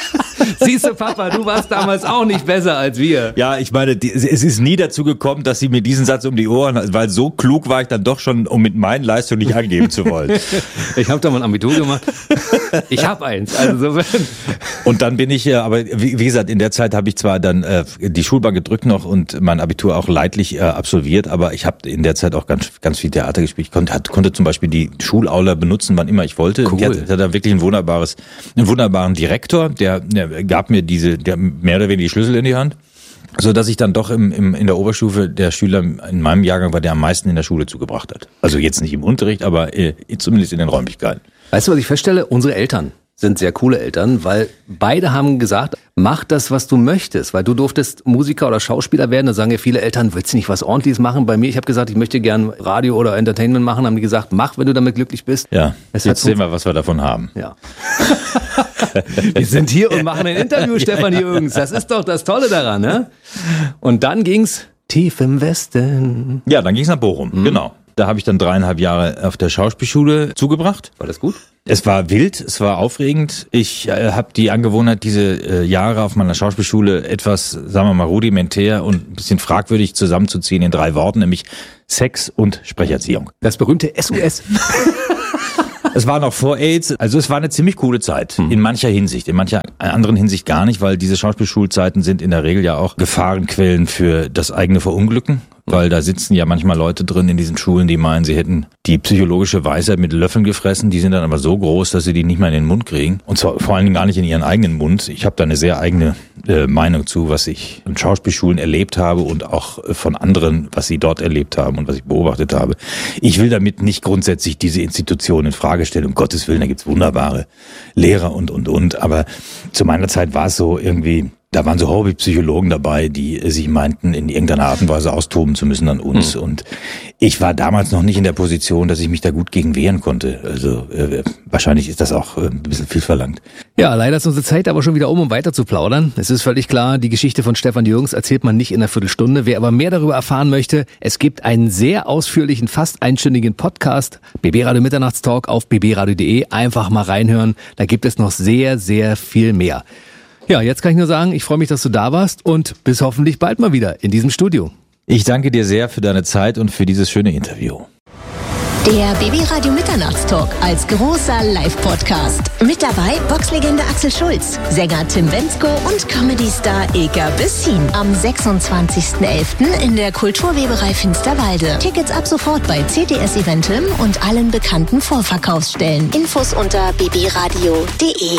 Siehst du, Papa, du warst damals auch nicht besser als wir. Ja, ich meine, es ist nie dazu gekommen, dass sie mir diesen Satz um die Ohren hat, weil so klug war ich dann doch schon, um mit meinen Leistungen nicht angeben zu wollen. Ich habe da mal ein Abitur gemacht. Ich habe eins. Also so. Und dann bin ich, aber wie gesagt, in der Zeit habe ich zwar dann die Schulbank gedrückt noch und mein Abitur auch leidlich absolviert, aber ich habe in der Zeit auch ganz viel Theater gespielt. Ich konnte zum Beispiel die Schulaula benutzen, wann immer ich wollte. Cool. Die hatte da wirklich einen wunderbaren Direktor, der gab mir der mehr oder weniger die Schlüssel in die Hand, so dass ich dann doch in der Oberstufe der Schüler in meinem Jahrgang war, der am meisten in der Schule zugebracht hat. Also jetzt nicht im Unterricht, aber zumindest in den Räumlichkeiten. Weißt du, was ich feststelle? Unsere Eltern sind sehr coole Eltern, weil beide haben gesagt, mach das, was du möchtest, weil du durftest Musiker oder Schauspieler werden. Da sagen ja viele Eltern, willst du nicht was Ordentliches machen? Bei mir, ich habe gesagt, ich möchte gern Radio oder Entertainment machen, haben die gesagt, mach, wenn du damit glücklich bist. Ja, jetzt sehen wir, was wir davon haben. Ja. Wir sind hier und machen ein Interview, Stefan Jürgens. Das ist doch das Tolle daran, ne? Und dann ging's tief im Westen. Ja, dann ging's nach Bochum, genau. Da habe ich dann 3,5 Jahre auf der Schauspielschule zugebracht. War das gut? Es war wild, es war aufregend. Ich habe die Angewohnheit, diese Jahre auf meiner Schauspielschule etwas, sagen wir mal, rudimentär und ein bisschen fragwürdig zusammenzuziehen in 3 Worten, nämlich Sex und Sprecherziehung. Das berühmte SOS. Es war noch vor AIDS, also es war eine ziemlich coole Zeit, in mancher Hinsicht, in mancher anderen Hinsicht gar nicht, weil diese Schauspielschulzeiten sind in der Regel ja auch Gefahrenquellen für das eigene Verunglücken, weil da sitzen ja manchmal Leute drin in diesen Schulen, die meinen, sie hätten die psychologische Weisheit mit Löffeln gefressen, die sind dann aber so groß, dass sie die nicht mehr in den Mund kriegen und zwar vor allen Dingen gar nicht in ihren eigenen Mund. Ich habe da eine sehr eigene Meinung zu, was ich in Schauspielschulen erlebt habe und auch von anderen, was sie dort erlebt haben und was ich beobachtet habe. Ich will damit nicht grundsätzlich diese Institution in Frage stellen, um Gottes Willen, da gibt's wunderbare Lehrer und, aber zu meiner Zeit war es so irgendwie, da waren so Hobbypsychologen dabei, die sich meinten, in irgendeiner Art und Weise austoben zu müssen an uns. Und ich war damals noch nicht in der Position, dass ich mich da gut gegen wehren konnte. Also wahrscheinlich ist das auch ein bisschen viel verlangt. Ja, leider ist unsere Zeit aber schon wieder um weiter zu plaudern. Es ist völlig klar, die Geschichte von Stefan Jürgens erzählt man nicht in einer Viertelstunde. Wer aber mehr darüber erfahren möchte, es gibt einen sehr ausführlichen, fast einstündigen Podcast, BB Radio Mitternachtstalk auf bbradio.de. Einfach mal reinhören. Da gibt es noch sehr, sehr viel mehr. Ja, jetzt kann ich nur sagen, ich freue mich, dass du da warst und bis hoffentlich bald mal wieder in diesem Studio. Ich danke dir sehr für deine Zeit und für dieses schöne Interview. Der BB Radio Mitternachtstalk als großer Live-Podcast. Mit dabei Boxlegende Axel Schulz, Sänger Tim Bendzko und Comedy-Star Ilka Bessin. Am 26.11. in der Kulturweberei Finsterwalde. Tickets ab sofort bei CTS Eventim und allen bekannten Vorverkaufsstellen. Infos unter bbradio.de.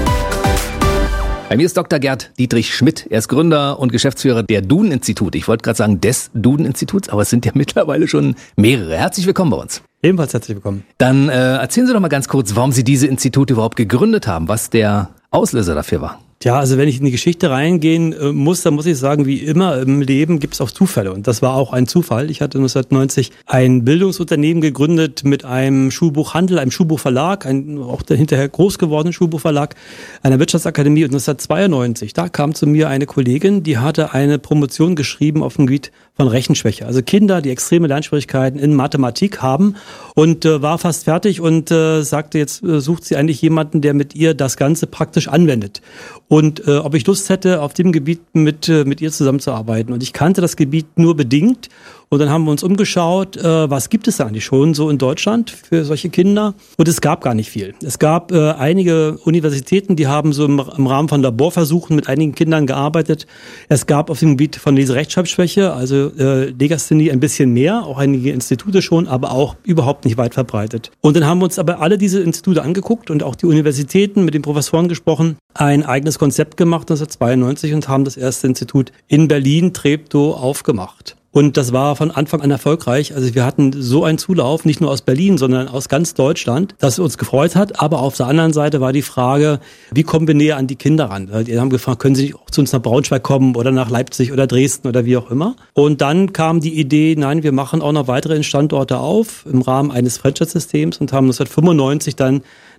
Bei mir ist Dr. Gerd Dietrich Schmidt. Er ist Gründer und Geschäftsführer der Duden-Institut. Ich wollte gerade sagen des Duden-Instituts, aber es sind ja mittlerweile schon mehrere. Herzlich willkommen bei uns. Ebenfalls herzlich willkommen. Dann erzählen Sie doch mal ganz kurz, warum Sie diese Institute überhaupt gegründet haben, was der Auslöser dafür war. Ja, also wenn ich in die Geschichte reingehen muss, dann muss ich sagen, wie immer im Leben gibt es auch Zufälle. Und das war auch ein Zufall. Ich hatte 1990 ein Bildungsunternehmen gegründet mit einem Schulbuchhandel, einem Schulbuchverlag, auch der hinterher groß gewordenen Schulbuchverlag, einer Wirtschaftsakademie. Und 1992, da kam zu mir eine Kollegin, die hatte eine Promotion geschrieben auf dem Gebiet von Rechenschwäche. Also Kinder, die extreme Lernschwierigkeiten in Mathematik haben und war fast fertig und sagte, jetzt sucht sie eigentlich jemanden, der mit ihr das Ganze praktisch anwendet. Und ob ich Lust hätte, auf dem Gebiet mit ihr zusammenzuarbeiten. Und ich kannte das Gebiet nur bedingt. Und dann haben wir uns umgeschaut, was gibt es da eigentlich schon so in Deutschland für solche Kinder? Und es gab gar nicht viel. Es gab einige Universitäten, die haben so im Rahmen von Laborversuchen mit einigen Kindern gearbeitet. Es gab auf dem Gebiet von Leserechtschreibschwäche, also Legasthenie ein bisschen mehr, auch einige Institute schon, aber auch überhaupt nicht weit verbreitet. Und dann haben wir uns aber alle diese Institute angeguckt und auch die Universitäten mit den Professoren gesprochen, ein eigenes Konzept gemacht 1992 und haben das erste Institut in Berlin, Treptow, aufgemacht. Und das war von Anfang an erfolgreich. Also wir hatten so einen Zulauf, nicht nur aus Berlin, sondern aus ganz Deutschland, das uns gefreut hat. Aber auf der anderen Seite war die Frage, wie kommen wir näher an die Kinder ran? Die haben gefragt, können Sie nicht auch zu uns nach Braunschweig kommen oder nach Leipzig oder Dresden oder wie auch immer? Und dann kam die Idee, nein, wir machen auch noch weitere Standorte auf im Rahmen eines Franchise-Systems und haben 1995 dann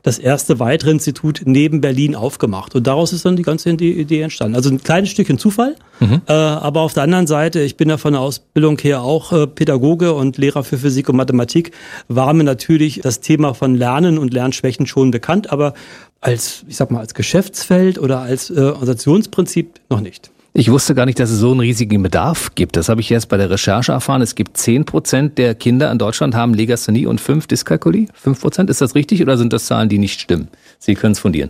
das erste weitere Institut neben Berlin aufgemacht. Und daraus ist dann die ganze Idee entstanden. Also ein kleines Stückchen Zufall, aber auf der anderen Seite, ich bin ja von der Ausbildung her auch Pädagoge und Lehrer für Physik und Mathematik, war mir natürlich das Thema von Lernen und Lernschwächen schon bekannt, aber als Geschäftsfeld oder als Organisationsprinzip noch nicht. Ich wusste gar nicht, dass es so einen riesigen Bedarf gibt. Das habe ich jetzt bei der Recherche erfahren. Es gibt 10% der Kinder in Deutschland haben Legasthenie und 5 Dyskalkulie. 5%, ist das richtig oder sind das Zahlen, die nicht stimmen? Sie können es fundieren.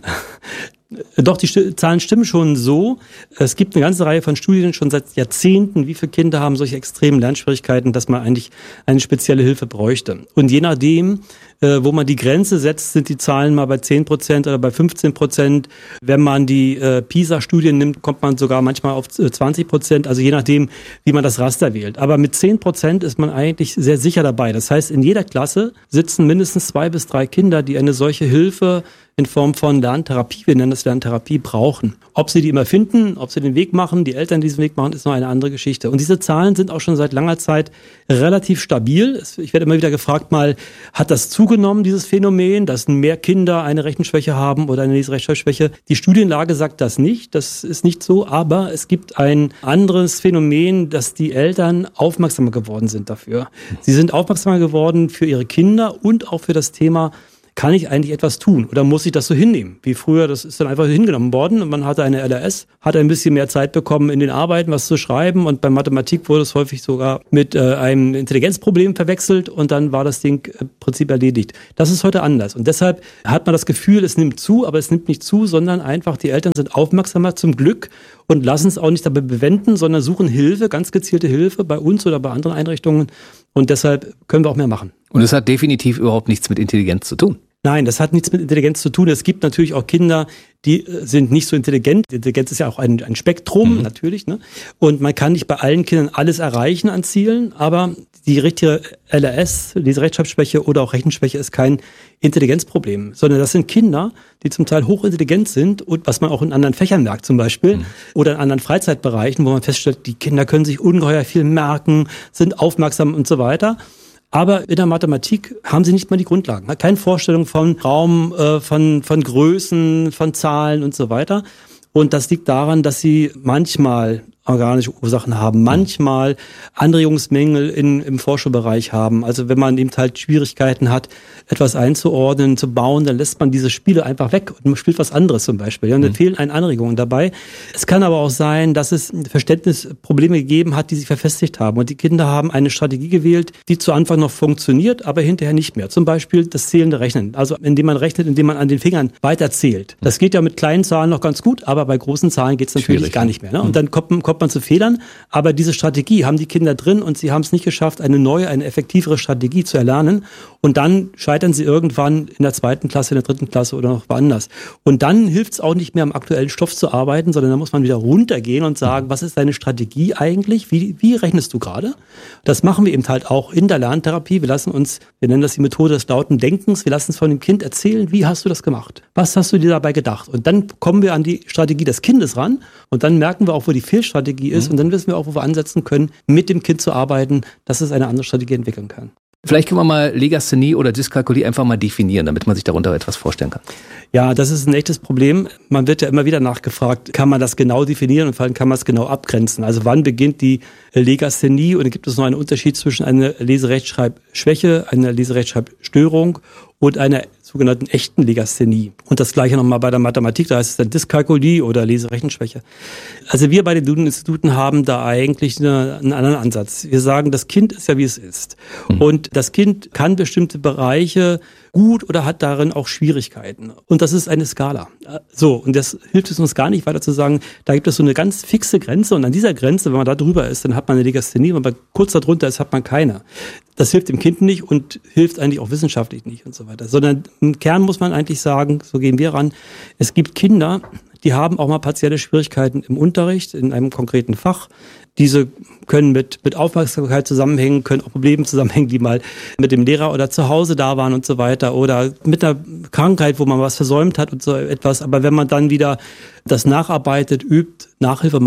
Doch, die Zahlen stimmen schon so. Es gibt eine ganze Reihe von Studien schon seit Jahrzehnten, wie viele Kinder haben solche extremen Lernschwierigkeiten, dass man eigentlich eine spezielle Hilfe bräuchte. Und je nachdem, wo man die Grenze setzt, sind die Zahlen mal bei 10% oder bei 15%. Wenn man die PISA-Studien nimmt, kommt man sogar manchmal auf 20%, also je nachdem, wie man das Raster wählt. Aber mit 10% ist man eigentlich sehr sicher dabei. Das heißt, in jeder Klasse sitzen mindestens 2 bis 3 Kinder, die eine solche Hilfe in Form von Lerntherapie, wir nennen das Lerntherapie, brauchen. Ob sie die immer finden, ob sie den Weg machen, die Eltern diesen Weg machen, ist noch eine andere Geschichte. Und diese Zahlen sind auch schon seit langer Zeit relativ stabil. Ich werde immer wieder gefragt, hat das zugenommen, dieses Phänomen, dass mehr Kinder eine Rechenschwäche haben oder eine Leserechtschreibschwäche? Die Studienlage sagt das nicht, das ist nicht so, aber es gibt ein anderes Phänomen, dass die Eltern aufmerksamer geworden sind dafür. Sie sind aufmerksamer geworden für ihre Kinder und auch für das Thema, kann ich eigentlich etwas tun oder muss ich das so hinnehmen? Wie früher, das ist dann einfach hingenommen worden und man hatte eine LRS, hat ein bisschen mehr Zeit bekommen, in den Arbeiten was zu schreiben und bei Mathematik wurde es häufig sogar mit einem Intelligenzproblem verwechselt und dann war das Ding im Prinzip erledigt. Das ist heute anders und deshalb hat man das Gefühl, es nimmt zu, aber es nimmt nicht zu, sondern einfach die Eltern sind aufmerksamer zum Glück und lassen es auch nicht dabei bewenden, sondern suchen Hilfe, ganz gezielte Hilfe bei uns oder bei anderen Einrichtungen und deshalb können wir auch mehr machen. Und es hat definitiv überhaupt nichts mit Intelligenz zu tun. Nein, das hat nichts mit Intelligenz zu tun. Es gibt natürlich auch Kinder, die sind nicht so intelligent. Intelligenz ist ja auch ein Spektrum, natürlich, ne? Und man kann nicht bei allen Kindern alles erreichen an Zielen, aber die richtige LRS, diese Rechtschreibschwäche oder auch Rechenschwäche ist kein Intelligenzproblem, sondern das sind Kinder, die zum Teil hochintelligent sind und was man auch in anderen Fächern merkt zum Beispiel oder in anderen Freizeitbereichen, wo man feststellt, die Kinder können sich ungeheuer viel merken, sind aufmerksam und so weiter. Aber in der Mathematik haben sie nicht mal die Grundlagen. Keine Vorstellung von Raum, von Größen, von Zahlen und so weiter. Und das liegt daran, dass sie manchmal organische Ursachen haben, manchmal Anregungsmängel im Vorschulbereich haben. Also wenn man eben halt Schwierigkeiten hat, etwas einzuordnen, zu bauen, dann lässt man diese Spiele einfach weg und man spielt was anderes zum Beispiel. Und dann fehlen einen Anregungen dabei. Es kann aber auch sein, dass es Verständnisprobleme gegeben hat, die sich verfestigt haben. Und die Kinder haben eine Strategie gewählt, die zu Anfang noch funktioniert, aber hinterher nicht mehr. Zum Beispiel das zählende Rechnen. Also indem man rechnet, indem man an den Fingern weiterzählt. Das geht ja mit kleinen Zahlen noch ganz gut, aber bei großen Zahlen geht es natürlich gar nicht mehr. Ne? Und dann kommt man zu Fehlern, aber diese Strategie haben die Kinder drin und sie haben es nicht geschafft, eine effektivere Strategie zu erlernen und dann scheitern sie irgendwann in der 2. Klasse, in der 3. Klasse oder noch woanders. Und dann hilft es auch nicht mehr am aktuellen Stoff zu arbeiten, sondern da muss man wieder runtergehen und sagen, was ist deine Strategie eigentlich? Wie rechnest du gerade? Das machen wir eben halt auch in der Lerntherapie. Wir nennen das die Methode des lauten Denkens, wir lassen es von dem Kind erzählen, wie hast du das gemacht? Was hast du dir dabei gedacht? Und dann kommen wir an die Strategie des Kindes ran und dann merken wir auch, wo die Fehlstrategie ist und dann wissen wir auch, wo wir ansetzen können, mit dem Kind zu arbeiten, dass es eine andere Strategie entwickeln kann. Vielleicht können wir mal Legasthenie oder Dyskalkulie einfach mal definieren, damit man sich darunter etwas vorstellen kann. Ja, das ist ein echtes Problem. Man wird ja immer wieder nachgefragt, kann man das genau definieren und vor allem kann man es genau abgrenzen. Also wann beginnt die Legasthenie und gibt es noch einen Unterschied zwischen einer Leserechtschreibschwäche, einer Leserechtschreibstörung und einer sogenannten echten Legasthenie. Und das gleiche nochmal bei der Mathematik, da heißt es dann Dyskalkulie oder Leserechenschwäche. Also wir bei den Duden-Instituten haben da eigentlich einen anderen Ansatz. Wir sagen, das Kind ist ja, wie es ist. Und das Kind kann bestimmte Bereiche gut oder hat darin auch Schwierigkeiten. Und das ist eine Skala. So, und das hilft es uns gar nicht weiter zu sagen, da gibt es so eine ganz fixe Grenze und an dieser Grenze, wenn man da drüber ist, dann hat man eine Legasthenie, wenn man kurz darunter ist, hat man keine. Das hilft dem Kind nicht und hilft eigentlich auch wissenschaftlich nicht und so weiter. Sondern im Kern muss man eigentlich sagen, so gehen wir ran, es gibt Kinder, die haben auch mal partielle Schwierigkeiten im Unterricht, in einem konkreten Fach. Diese können mit Aufmerksamkeit zusammenhängen, können auch Probleme zusammenhängen, die mal mit dem Lehrer oder zu Hause da waren und so weiter. Oder mit einer Krankheit, wo man was versäumt hat und so etwas. Aber wenn man dann wieder das nacharbeitet, übt, Nachhilfe macht,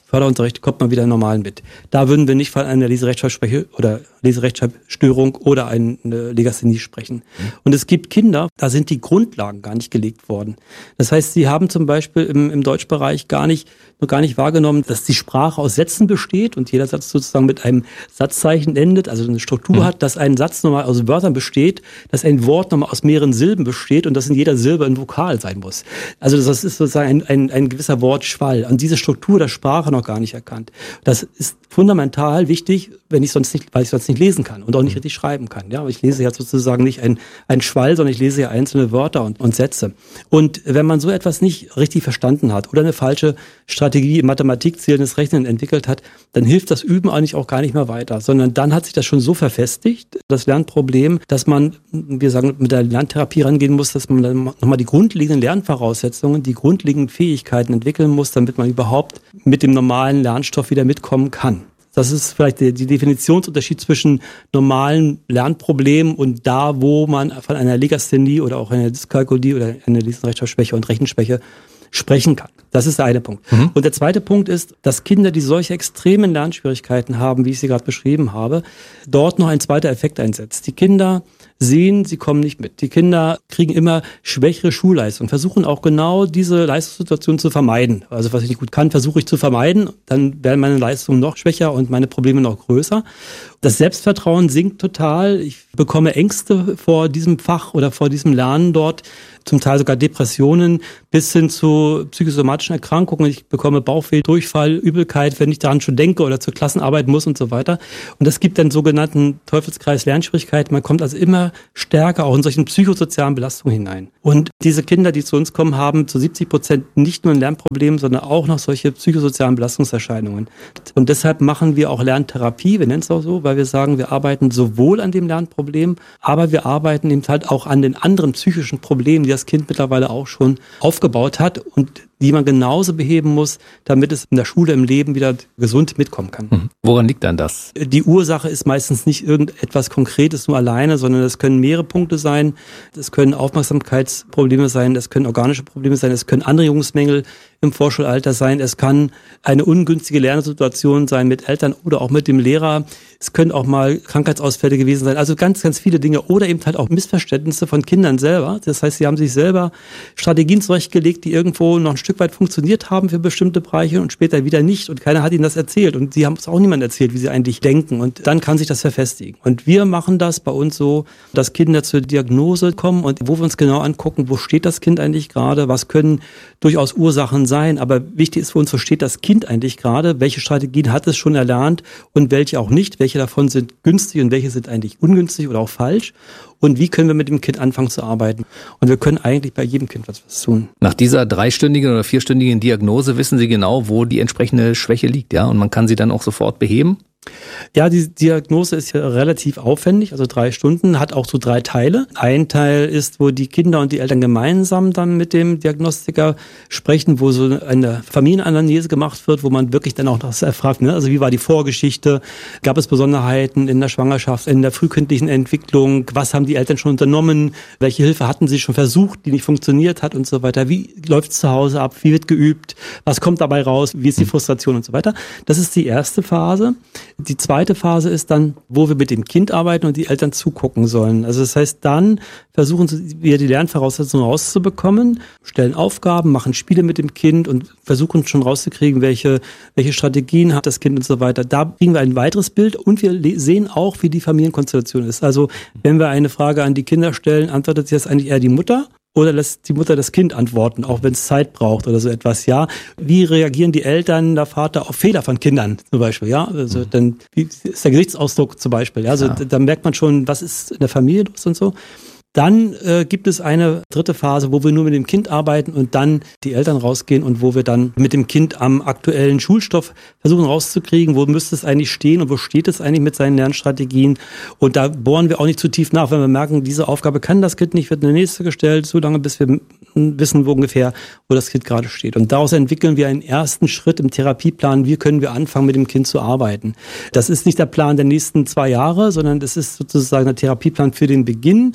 Förderunterricht kommt man wieder normal mit. Da würden wir nicht von einer Leserechtschreibschwäche oder Leserechtschreibstörung oder eine Legasthenie sprechen. Und es gibt Kinder, da sind die Grundlagen gar nicht gelegt worden. Das heißt, sie haben zum Beispiel im Deutschbereich noch gar nicht wahrgenommen, dass die Sprache aus Sätzen besteht und jeder Satz sozusagen mit einem Satzzeichen endet, also eine Struktur hat, dass ein Satz nochmal aus Wörtern besteht, dass ein Wort nochmal aus mehreren Silben besteht und dass in jeder Silbe ein Vokal sein muss. Also das ist sozusagen ein gewisser Wortschwall. Und diese Struktur der Sprache noch gar nicht erkannt. Das ist fundamental wichtig, weil ich sonst nicht lesen kann und auch nicht richtig schreiben kann. Ja, aber ich lese ja sozusagen nicht ein Schwall, sondern ich lese ja einzelne Wörter und Sätze. Und wenn man so etwas nicht richtig verstanden hat oder eine falsche Strategie im Mathematik zählendes Rechnen entwickelt hat, dann hilft das Üben eigentlich auch gar nicht mehr weiter, sondern dann hat sich das schon so verfestigt, das Lernproblem, dass man, wir sagen, mit der Lerntherapie rangehen muss, dass man dann nochmal die grundlegenden Lernvoraussetzungen, die grundlegenden Fähigkeiten entwickeln muss, damit man überhaupt mit dem normalen Lernstoff wieder mitkommen kann. Das ist vielleicht die Definitionsunterschied zwischen normalen Lernproblemen und da, wo man von einer Legasthenie oder auch einer Dyskalkulie oder einer Leserechtschreibschwäche und Rechenschwäche sprechen kann. Das ist der eine Punkt. Und der zweite Punkt ist, dass Kinder, die solche extremen Lernschwierigkeiten haben, wie ich sie gerade beschrieben habe, dort noch ein zweiter Effekt einsetzt. Die Kinder sehen, sie kommen nicht mit. Die Kinder kriegen immer schwächere Schulleistungen, versuchen auch genau diese Leistungssituation zu vermeiden. Also was ich nicht gut kann, versuche ich zu vermeiden, dann werden meine Leistungen noch schwächer und meine Probleme noch größer. Das Selbstvertrauen sinkt total. Ich bekomme Ängste vor diesem Fach oder vor diesem Lernen dort, zum Teil sogar Depressionen bis hin zu psychosomatischen Erkrankungen. Ich bekomme Bauchweh, Durchfall, Übelkeit, wenn ich daran schon denke oder zur Klassenarbeit muss und so weiter. Und das gibt dann sogenannten Teufelskreis Lernschwierigkeiten. Man kommt also immer stärker auch in solchen psychosozialen Belastungen hinein. Und diese Kinder, die zu uns kommen, haben zu 70% nicht nur ein Lernproblem, sondern auch noch solche psychosozialen Belastungserscheinungen. Und deshalb machen wir auch Lerntherapie, wir nennen es auch so, weil wir sagen, wir arbeiten sowohl an dem Lernproblem, aber wir arbeiten eben halt auch an den anderen psychischen Problemen, die das Kind mittlerweile auch schon aufgebaut hat und die man genauso beheben muss, damit es in der Schule, im Leben wieder gesund mitkommen kann. Woran liegt dann das? Die Ursache ist meistens nicht irgendetwas Konkretes nur alleine, sondern es können mehrere Punkte sein. Es können Aufmerksamkeitsprobleme sein, es können organische Probleme sein, es können Anregungsmängel im Vorschulalter sein, es kann eine ungünstige Lernsituation sein mit Eltern oder auch mit dem Lehrer. Es können auch mal Krankheitsausfälle gewesen sein, also ganz, ganz viele Dinge oder eben halt auch Missverständnisse von Kindern selber. Das heißt, sie haben sich selber Strategien zurechtgelegt, die irgendwo noch ein Stück weit funktioniert haben für bestimmte Bereiche und später wieder nicht und keiner hat ihnen das erzählt und sie haben es auch niemand erzählt, wie sie eigentlich denken und dann kann sich das verfestigen. Und wir machen das bei uns so, dass Kinder zur Diagnose kommen und wo wir uns genau angucken, wo steht das Kind eigentlich gerade, was können durchaus Ursachen sein, aber wichtig ist für uns, wo steht das Kind eigentlich gerade, welche Strategien hat es schon erlernt und welche auch nicht, welche davon sind günstig und welche sind eigentlich ungünstig oder auch falsch und wie können wir mit dem Kind anfangen zu arbeiten. Und wir können eigentlich bei jedem Kind was tun. Nach dieser 3-stündigen oder 4-stündigen Diagnose wissen Sie genau, wo die entsprechende Schwäche liegt, ja, und man kann sie dann auch sofort beheben? Ja, die Diagnose ist ja relativ aufwendig, also 3 Stunden, hat auch so 3 Teile. Ein Teil ist, wo die Kinder und die Eltern gemeinsam dann mit dem Diagnostiker sprechen, wo so eine Familienanalyse gemacht wird, wo man wirklich dann auch das erfragt, ne? Also wie war die Vorgeschichte, gab es Besonderheiten in der Schwangerschaft, in der frühkindlichen Entwicklung, was haben die Eltern schon unternommen, welche Hilfe hatten sie schon versucht, die nicht funktioniert hat und so weiter, wie läuft es zu Hause ab, wie wird geübt, was kommt dabei raus, wie ist die Frustration und so weiter. Das ist die erste Phase. Die zweite Phase ist dann, wo wir mit dem Kind arbeiten und die Eltern zugucken sollen. Also das heißt, dann versuchen wir die Lernvoraussetzungen rauszubekommen, stellen Aufgaben, machen Spiele mit dem Kind und versuchen schon rauszukriegen, welche Strategien hat das Kind und so weiter. Da kriegen wir ein weiteres Bild und wir sehen auch, wie die Familienkonstellation ist. Also wenn wir eine Frage an die Kinder stellen, antwortet jetzt eigentlich eher die Mutter. Oder lässt die Mutter das Kind antworten, auch wenn es Zeit braucht oder so etwas, ja. Wie reagieren die Eltern, der Vater auf Fehler von Kindern zum Beispiel, ja? Also dann, wie ist der Gesichtsausdruck zum Beispiel, ja? Also da merkt man schon, was ist in der Familie los und so. Dann gibt es eine dritte Phase, wo wir nur mit dem Kind arbeiten und dann die Eltern rausgehen und wo wir dann mit dem Kind am aktuellen Schulstoff versuchen rauszukriegen, wo müsste es eigentlich stehen und wo steht es eigentlich mit seinen Lernstrategien. Und da bohren wir auch nicht zu tief nach, wenn wir merken, diese Aufgabe kann das Kind nicht, wird eine nächste gestellt, so lange bis wir wissen ungefähr, wo das Kind gerade steht. Und daraus entwickeln wir einen ersten Schritt im Therapieplan, wie können wir anfangen, mit dem Kind zu arbeiten. Das ist nicht der Plan der nächsten 2 Jahre, sondern das ist sozusagen der Therapieplan für den Beginn und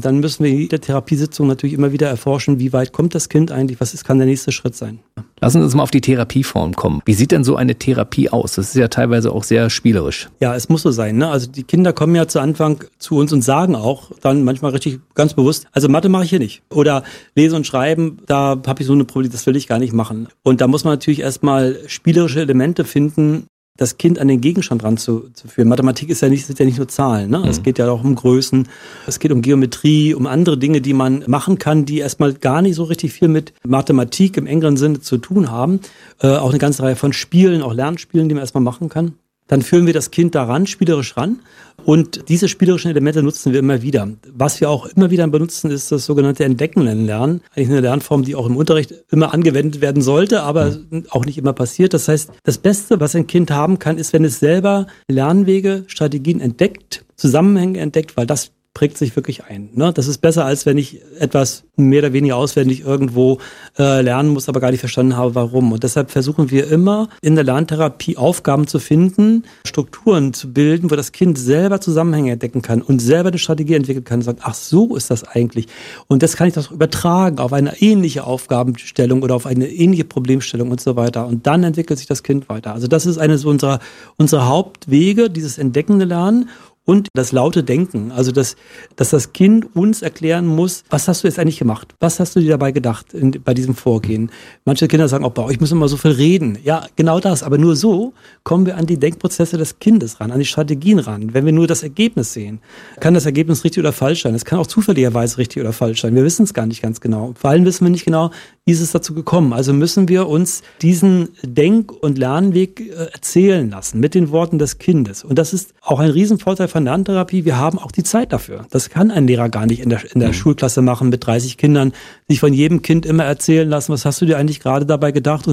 Und dann müssen wir in jeder Therapiesitzung natürlich immer wieder erforschen, wie weit kommt das Kind eigentlich, kann der nächste Schritt sein. Lassen Sie uns mal auf die Therapieform kommen. Wie sieht denn so eine Therapie aus? Das ist ja teilweise auch sehr spielerisch. Ja, es muss so sein, ne? Also die Kinder kommen ja zu Anfang zu uns und sagen auch dann manchmal richtig ganz bewusst, also Mathe mache ich hier nicht. Oder Lesen und Schreiben, da habe ich so eine Probleme, das will ich gar nicht machen. Und da muss man natürlich erstmal spielerische Elemente finden, das Kind an den Gegenstand ranzuführen. Mathematik sind ja nicht nur Zahlen, ne? Es geht ja auch um Größen, es geht um Geometrie, um andere Dinge, die man machen kann, die erstmal gar nicht so richtig viel mit Mathematik im engeren Sinne zu tun haben. Auch eine ganze Reihe von Spielen, auch Lernspielen, die man erstmal machen kann. Dann führen wir das Kind daran, spielerisch ran. Und diese spielerischen Elemente nutzen wir immer wieder. Was wir auch immer wieder benutzen, ist das sogenannte Entdecken-Lernen. Eigentlich eine Lernform, die auch im Unterricht immer angewendet werden sollte, aber auch nicht immer passiert. Das heißt, das Beste, was ein Kind haben kann, ist, wenn es selber Lernwege, Strategien entdeckt, Zusammenhänge entdeckt, weil das prägt sich wirklich ein. Ne? Das ist besser, als wenn ich etwas mehr oder weniger auswendig irgendwo lernen muss, aber gar nicht verstanden habe, warum. Und deshalb versuchen wir immer in der Lerntherapie Aufgaben zu finden, Strukturen zu bilden, wo das Kind selber Zusammenhänge entdecken kann und selber eine Strategie entwickeln kann und sagt, ach, so ist das eigentlich. Und das kann ich doch übertragen auf eine ähnliche Aufgabenstellung oder auf eine ähnliche Problemstellung und so weiter. Und dann entwickelt sich das Kind weiter. Also das ist eines unserer Hauptwege, dieses entdeckende Lernen. Und das laute Denken, also dass das Kind uns erklären muss, was hast du jetzt eigentlich gemacht? Was hast du dir dabei gedacht bei diesem Vorgehen? Manche Kinder sagen, bei euch müssen immer so viel reden. Ja, genau das. Aber nur so kommen wir an die Denkprozesse des Kindes ran, an die Strategien ran. Wenn wir nur das Ergebnis sehen, kann das Ergebnis richtig oder falsch sein. Es kann auch zufälligerweise richtig oder falsch sein. Wir wissen es gar nicht ganz genau. Vor allem wissen wir nicht genau, wie ist es dazu gekommen. Also müssen wir uns diesen Denk- und Lernweg erzählen lassen mit den Worten des Kindes. Und das ist auch ein Riesenvorteil von Lerntherapie. Wir haben auch die Zeit dafür. Das kann ein Lehrer gar nicht in der Schulklasse machen mit 30 Kindern, sich von jedem Kind immer erzählen lassen, was hast du dir eigentlich gerade dabei gedacht